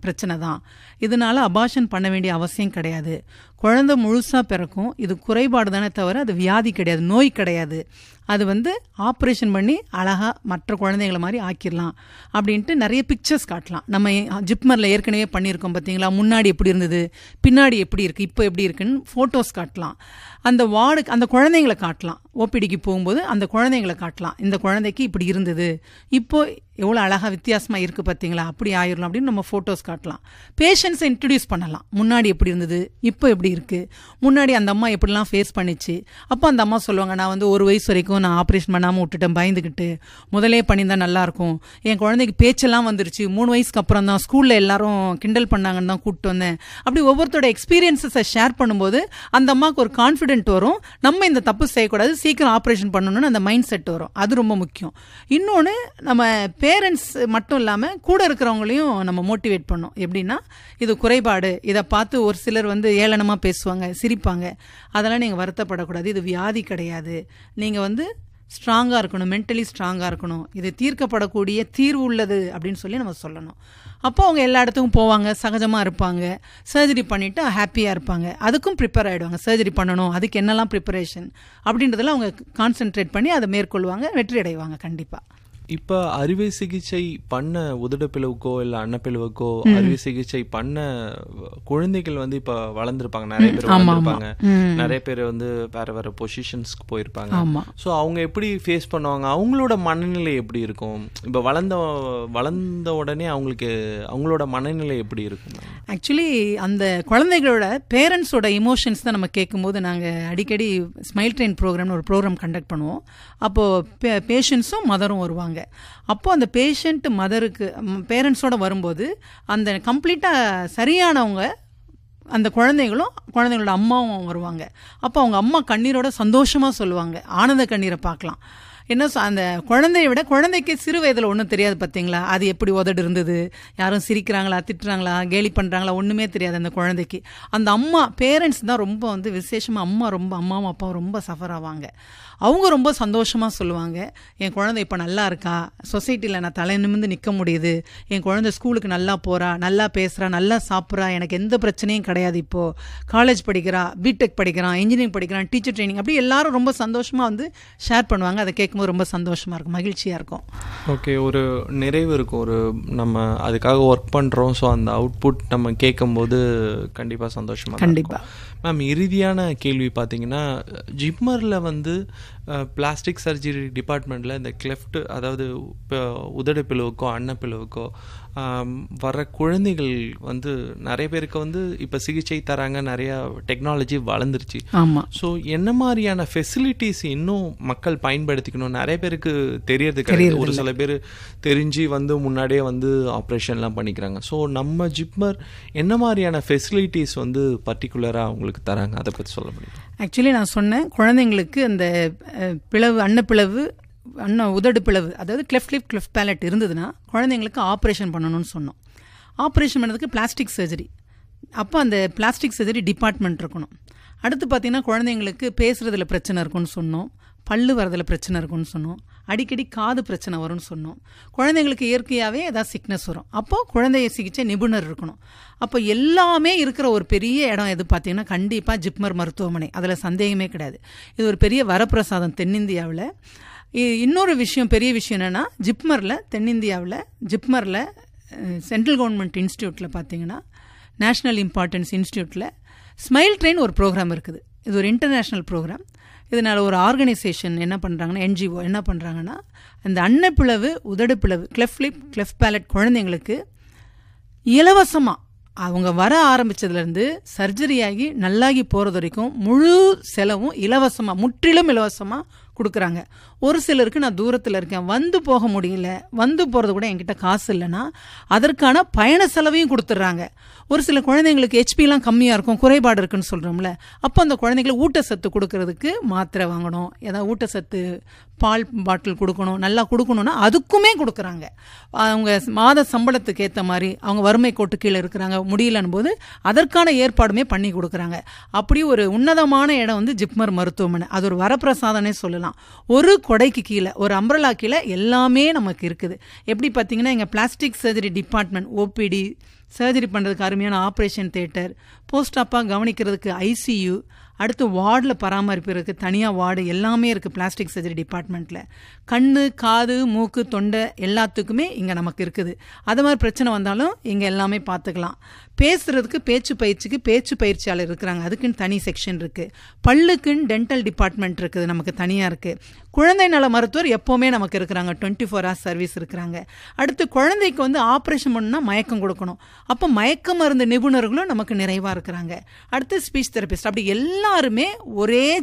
பிரச்சனை தான். இதனால அபார்ஷன் பண்ண வேண்டிய அவசியம் கிடையாது. குழந்தை முழுசா பிறக்கும். இது குறைபாடு தானே தவிர அது வியாதி கிடையாது, நோய் கிடையாது. அது வந்து ஆப்ரேஷன் பண்ணி அழகா மற்ற குழந்தைகளை மாதிரி ஆக்கிடலாம் அப்படின்ட்டு நிறைய பிக்சர்ஸ் காட்டலாம். நம்ம ஜிப்மரில் ஏற்கனவே பண்ணியிருக்கோம் பார்த்தீங்களா, முன்னாடி எப்படி இருந்தது, பின்னாடி எப்படி இருக்குது, இப்போ எப்படி இருக்குன்னு ஃபோட்டோஸ் காட்டலாம். அந்த வார்டுக்கு அந்த குழந்தைங்களை காட்டலாம். ஓபிடிக்கு போகும்போது அந்த குழந்தைங்களை காட்டலாம். இந்த குழந்தைக்கு இப்படி இருந்தது, இப்போ எவ்வளோ அழகாக வித்தியாசமாக இருக்குது பார்த்தீங்களா, அப்படி ஆயிடலாம் அப்படின்னு நம்ம ஃபோட்டோஸ் காட்டலாம். பேஷண்ட்ஸை இன்ட்ரடியூஸ் பண்ணலாம். முன்னாடி எப்படி இருந்தது, இப்போ எப்படி இருக்குது, முன்னாடி அந்த அம்மா எப்படிலாம் ஃபேஸ் பண்ணிச்சு. அப்போ அந்த அம்மா சொல்லுவாங்க, நான் வந்து ஒரு வயசு வரைக்கும் நான் ஆப்ரேஷன் பண்ணாமல் விட்டுட்டேன் பயந்துக்கிட்டு, முதலே பண்ணியிருந்தா நல்லாயிருக்கும், என் குழந்தைக்கு பேச்செல்லாம் வந்துருச்சு, மூணு வயசுக்கு அப்புறம் தான் ஸ்கூலில் எல்லாரும் கிண்டல் பண்ணாங்கன்னு தான் கூப்பிட்டு வந்தேன். அப்படி ஒவ்வொருத்தோட எக்ஸ்பீரியன்ஸஸை ஷேர் பண்ணும்போது அந்த அம்மாவுக்கு ஒரு கான்ஃபிடென்ட் வரும். நம்ம இந்த தப்பு செய்யக்கூடாது, சீக்கிரம் ஆப்ரேஷன் பண்ணணும்னு அந்த மைண்ட் செட் வரும். அது ரொம்ப முக்கியம். இன்னொன்று, நம்ம பேரண்ட்ஸ் மட்டும் இல்லாமல் கூட இருக்கிறவங்களையும் நம்ம மோட்டிவேட் பண்ணோம். எப்படின்னா, இது குறைபாடு, இதை பார்த்து ஒரு சிலர் வந்து ஏளனமாக பேசுவாங்க, சிரிப்பாங்க. அதெல்லாம் நீங்கள் வருத்தப்படக்கூடாது. இது வியாதி கிடையாது. நீங்கள் வந்து ஸ்ட்ராங்காக இருக்கணும், மென்டலி ஸ்ட்ராங்காக இருக்கணும். இது தீர்க்கப்படக்கூடிய தீர்வு உள்ளது அப்படின்னு சொல்லி நம்ம சொல்லணும். அப்போ அவங்க எல்லா இடத்துக்கும் போவாங்க, சகஜமாக இருப்பாங்க, சர்ஜரி பண்ணிவிட்டு ஹாப்பியாக இருப்பாங்க. அதுக்கும் ப்ரிப்பேர் ஆகிடுவாங்க. சர்ஜரி பண்ணணும், அதுக்கு என்னெல்லாம் ப்ரிப்பரேஷன் அப்படின்றதெல்லாம் அவங்க கான்சென்ட்ரேட் பண்ணி அதை மேற்கொள்வாங்க, வெற்றி அடைவாங்க கண்டிப்பாக. இப்போ அறுவை சிகிச்சை பண்ண உதடுப்பிளவுக்கோ இல்லை அன்னப்பிளவுக்கோ அறுவை சிகிச்சை பண்ண குழந்தைகள் வந்து இப்போ வளர்ந்துருப்பாங்க, நிறைய பேர் வளர்ந்துருப்பாங்க, நிறைய பேர் வந்து வேற வேற பொசிஷன்ஸ்க்கு போயிருப்பாங்க. ஸோ அவங்க எப்படி ஃபேஸ் பண்ணுவாங்க, அவங்களோட மனநிலை எப்படி இருக்கும்? இப்போ வளர்ந்த வளர்ந்த உடனே அவங்களுக்கு அவங்களோட மனநிலை எப்படி இருக்கும்? ஆக்சுவலி அந்த குழந்தைகளோட பேரண்ட்ஸோட இமோஷன்ஸ் தான் நம்ம கேட்கும்போது நாங்கள் அடிக்கடி ஸ்மைல் ட்ரெயின் ப்ரோக்ராம்னு ஒரு ப்ரோக்ராம் கண்டக்ட் பண்ணுவோம். அப்போது பேஷண்ட்ஸும் மதரும் வருவாங்க. அப்போ அந்த பேஷண்ட் மதருக்கு பேரண்ட்ஸோட வரும்போது அந்த கம்ப்ளீட்டாக சரியானவங்க அந்த குழந்தைகளும் குழந்தைங்களோட அம்மாவும் வருவாங்க. அப்போ அவங்க அம்மா கண்ணீரோட சந்தோஷமாக சொல்லுவாங்க, ஆனந்த கண்ணீரை பார்க்கலாம். என்ன அந்த குழந்தைய விட குழந்தைக்கு சிறு வயதில் ஒன்றும் தெரியாது பார்த்தீங்களா, அது எப்படி உதடு இருந்தது, யாரும் சிரிக்கிறாங்களா, திட்டுறாங்களா, கேலி பண்ணுறாங்களா, ஒன்றுமே தெரியாது அந்த குழந்தைக்கு. அந்த அம்மா பேரண்ட்ஸ் தான் ரொம்ப வந்து விசேஷமாக, அம்மா ரொம்ப அம்மாவும் அப்பாவும் ரொம்ப சஃபர் ஆவாங்க. அவங்க ரொம்ப சந்தோஷமாக சொல்லுவாங்க, என் குழந்தை இப்போ நல்லா இருக்கா, சொசைட்டியில் நான் தலை நிமிர்ந்து நிற்க முடியுது, என் குழந்தை ஸ்கூலுக்கு நல்லா போகிறா, நல்லா பேசுகிறா, நல்லா சாப்பிட்றா, எனக்கு எந்த பிரச்சனையும் கிடையாது, இப்போது காலேஜ் படிக்கிறா, பிடெக் படிக்கிறான், இன்ஜினியரிங் படிக்கிறான், டீச்சர் ட்ரைனிங், அப்படி எல்லாரும் ரொம்ப சந்தோஷமாக வந்து ஷேர் பண்ணுவாங்க. அதை கேட்கும்போது ரொம்ப சந்தோஷமாக இருக்கும், மகிழ்ச்சியாக இருக்கும். ஓகே, ஒரு நிறைவு இருக்கும். ஒரு நம்ம அதுக்காக ஒர்க் பண்ணுறோம், ஸோ அந்த அவுட்புட் நம்ம கேட்கும்போது கண்டிப்பாக சந்தோஷமாக. கண்டிப்பாக மேம், இறுதியான கேள்வி பார்த்தீங்கன்னா, ஜிப்மரில் வந்து பிளாஸ்டிக் சர்ஜரி டிபார்ட்மெண்ட்டில் இந்த கிளெஃப்ட், அதாவது இப்போ உதடு பிளவுக்கோ அன்னப்பிளவுக்கோ வர குழந்தைகள் வந்து நிறைய பேருக்கு வந்து இப்போ சிகிச்சை தராங்க, நிறையா டெக்னாலஜி வளர்ந்துருச்சு. ஆமாம். ஸோ என்ன மாதிரியான ஃபெசிலிட்டிஸ் இன்னும் மக்கள் பயன்படுத்திக்கணும்? நிறைய பேருக்கு தெரியறது கிடையாது. ஒரு சில பேர் தெரிஞ்சு வந்து முன்னாடியே வந்து ஆப்ரேஷன்லாம் பண்ணிக்கிறாங்க. ஸோ நம்ம ஜிப்மர் என்ன மாதிரியான ஃபெசிலிட்டிஸ் வந்து பர்டிகுலராக அவங்களுக்கு தராங்க, அதை பற்றி சொல்ல முடியும்? ஆக்சுவலி நான் சொன்னேன், குழந்தைங்களுக்கு அந்த பிளவு அன்னப்பிளவு அண்ணா உதடு பிளவு, அதாவது கிளெஃப்ட் லிப் கிளெஃப்ட் பேலட் இருந்ததுன்னா குழந்தைங்களுக்கு ஆப்ரேஷன் பண்ணணும்னு சொன்னோம். ஆப்ரேஷன் பண்ணதுக்கு பிளாஸ்டிக் சர்ஜரி, அப்போ அந்த பிளாஸ்டிக் சர்ஜரி டிபார்ட்மெண்ட் இருக்கணும். அடுத்து பார்த்தீங்கன்னா குழந்தைங்களுக்கு பேசுகிறதுல பிரச்சனை இருக்குன்னு சொன்னோம், பல்லு வரதில் பிரச்சனை இருக்குன்னு சொன்னோம், அடிக்கடி காது பிரச்சனை வரும்னு சொன்னோம். குழந்தைங்களுக்கு இயற்கையாகவே ஏதாவது சிக்னஸ் வரும், அப்போது குழந்தைய சிகிச்சை நிபுணர் இருக்கணும். அப்போ எல்லாமே இருக்கிற ஒரு பெரிய இடம் எது பார்த்தீங்கன்னா கண்டிப்பாக ஜிப்மர் மருத்துவமனை, அதில் சந்தேகமே கிடையாது. இது ஒரு பெரிய வரப்பிரசாதம் தென்னிந்தியாவில். இன்னொரு விஷயம், பெரிய விஷயம் என்னென்னா, ஜிப்மரில் தென்னிந்தியாவில் ஜிப்மரில் சென்ட்ரல் கவர்மெண்ட் இன்ஸ்டியூட்டில் பார்த்தீங்கன்னா நேஷ்னல் இம்பார்ட்டன்ஸ் இன்ஸ்டியூட்டில் ஸ்மைல் ட்ரெயின் ஒரு ப்ரோக்ராம் இருக்குது. இது ஒரு இன்டர்நேஷ்னல் ப்ரோக்ராம். இதனால் ஒரு ஆர்கனைசேஷன் என்ன பண்ணுறாங்கன்னா, என்ஜிஓ என்ன பண்ணுறாங்கன்னா, இந்த அன்னப்பிளவு உதடு பிளவு கிளெஃப்ட் லிப் கிளெஃப்ட் பேலட் குழந்தைங்களுக்கு இலவசமாக அவங்க வர ஆரம்பித்ததுலேருந்து சர்ஜரி ஆகி நல்லாகி போகிறது வரைக்கும் முழு செலவும் இலவசமாக, முற்றிலும் இலவசமாக கொடுக்குறாங்க. ஒரு சிலருக்கு நான் தூரத்தில் இருக்கேன், வந்து போக முடியல, வந்து போகிறது கூட என்கிட்ட காசு இல்லைன்னா அதற்கான பயண செலவையும் கொடுத்துட்றாங்க. ஒரு சில குழந்தைங்களுக்கு ஹெச்பிலாம் கம்மியாக இருக்கும், குறைபாடு இருக்குன்னு சொல்கிறோம்ல, அப்போ அந்த குழந்தைங்களுக்கு ஊட்டச்சத்து கொடுக்கறதுக்கு மாத்திரை வாங்கணும், ஏதாவது ஊட்டச்சத்து பால் பாட்டில் கொடுக்கணும், நல்லா கொடுக்கணும்னா அதுக்குமே கொடுக்குறாங்க. அவங்க மாத சம்பளத்துக்கு ஏற்ற மாதிரி, அவங்க வறுமை கோட்டு கீழே இருக்கிறாங்க, முடியலன்னு போது அதற்கான ஏற்பாடுமே பண்ணி கொடுக்குறாங்க. அப்படி ஒரு உன்னதமான இடம் வந்து ஜிப்மர் மருத்துவமனை. அது ஒரு வரப்பிரசாதனே சொல்லலாம். சொல்லலாம். ஒரு கொடைக்கு கீழே, ஒரு அம்ப்ரலா கீழே எல்லாமே நமக்கு இருக்குது. எப்படி பார்த்தீங்கன்னா எங்கள் plastic surgery department, OPD, surgery பண்ணுறதுக்கு அருமையான ஆப்ரேஷன் தியேட்டர், போஸ்ட் ஆப்பாக கவனிக்கிறதுக்கு ஐசியூ, அடுத்து வார்டில் பராமரிப்பு இருக்குது, தனியாக வார்டு எல்லாமே இருக்குது பிளாஸ்டிக் சர்ஜரி டிபார்ட்மெண்ட்டில். கண்ணு, காது, மூக்கு, தொண்டை எல்லாத்துக்குமே இங்கே நமக்கு இருக்குது. அது மாதிரி பிரச்சனை வந்தாலும் இங்கே எல்லாமே பார்த்துக்கலாம். பேசுகிறதுக்கு பேச்சு பயிற்சிக்கு பேச்சு பயிற்சியாளர் இருக்கிறாங்க, அதுக்குன்னு தனி செக்ஷன் இருக்குது. பல்லுக்குன்னு டென்டல் டிபார்ட்மெண்ட் இருக்குது, நமக்கு தனியாக இருக்குது. குழந்தை நல மருத்துவர் எப்போவுமே நமக்கு இருக்கிறாங்க, டுவெண்ட்டி ஃபோர் ஹவர்ஸ் சர்வீஸ் இருக்கிறாங்க. அடுத்து குழந்தைக்கு வந்து ஆப்ரேஷன் பண்ணால் மயக்கம் கொடுக்கணும், அப்போ மயக்க மருந்து நிபுணர்களும் நமக்கு நிறைவாக இருக்கிறாங்க. அடுத்து ஸ்பீச் தெரபிஸ்ட். அப்படி எல்லாருமே ஒரே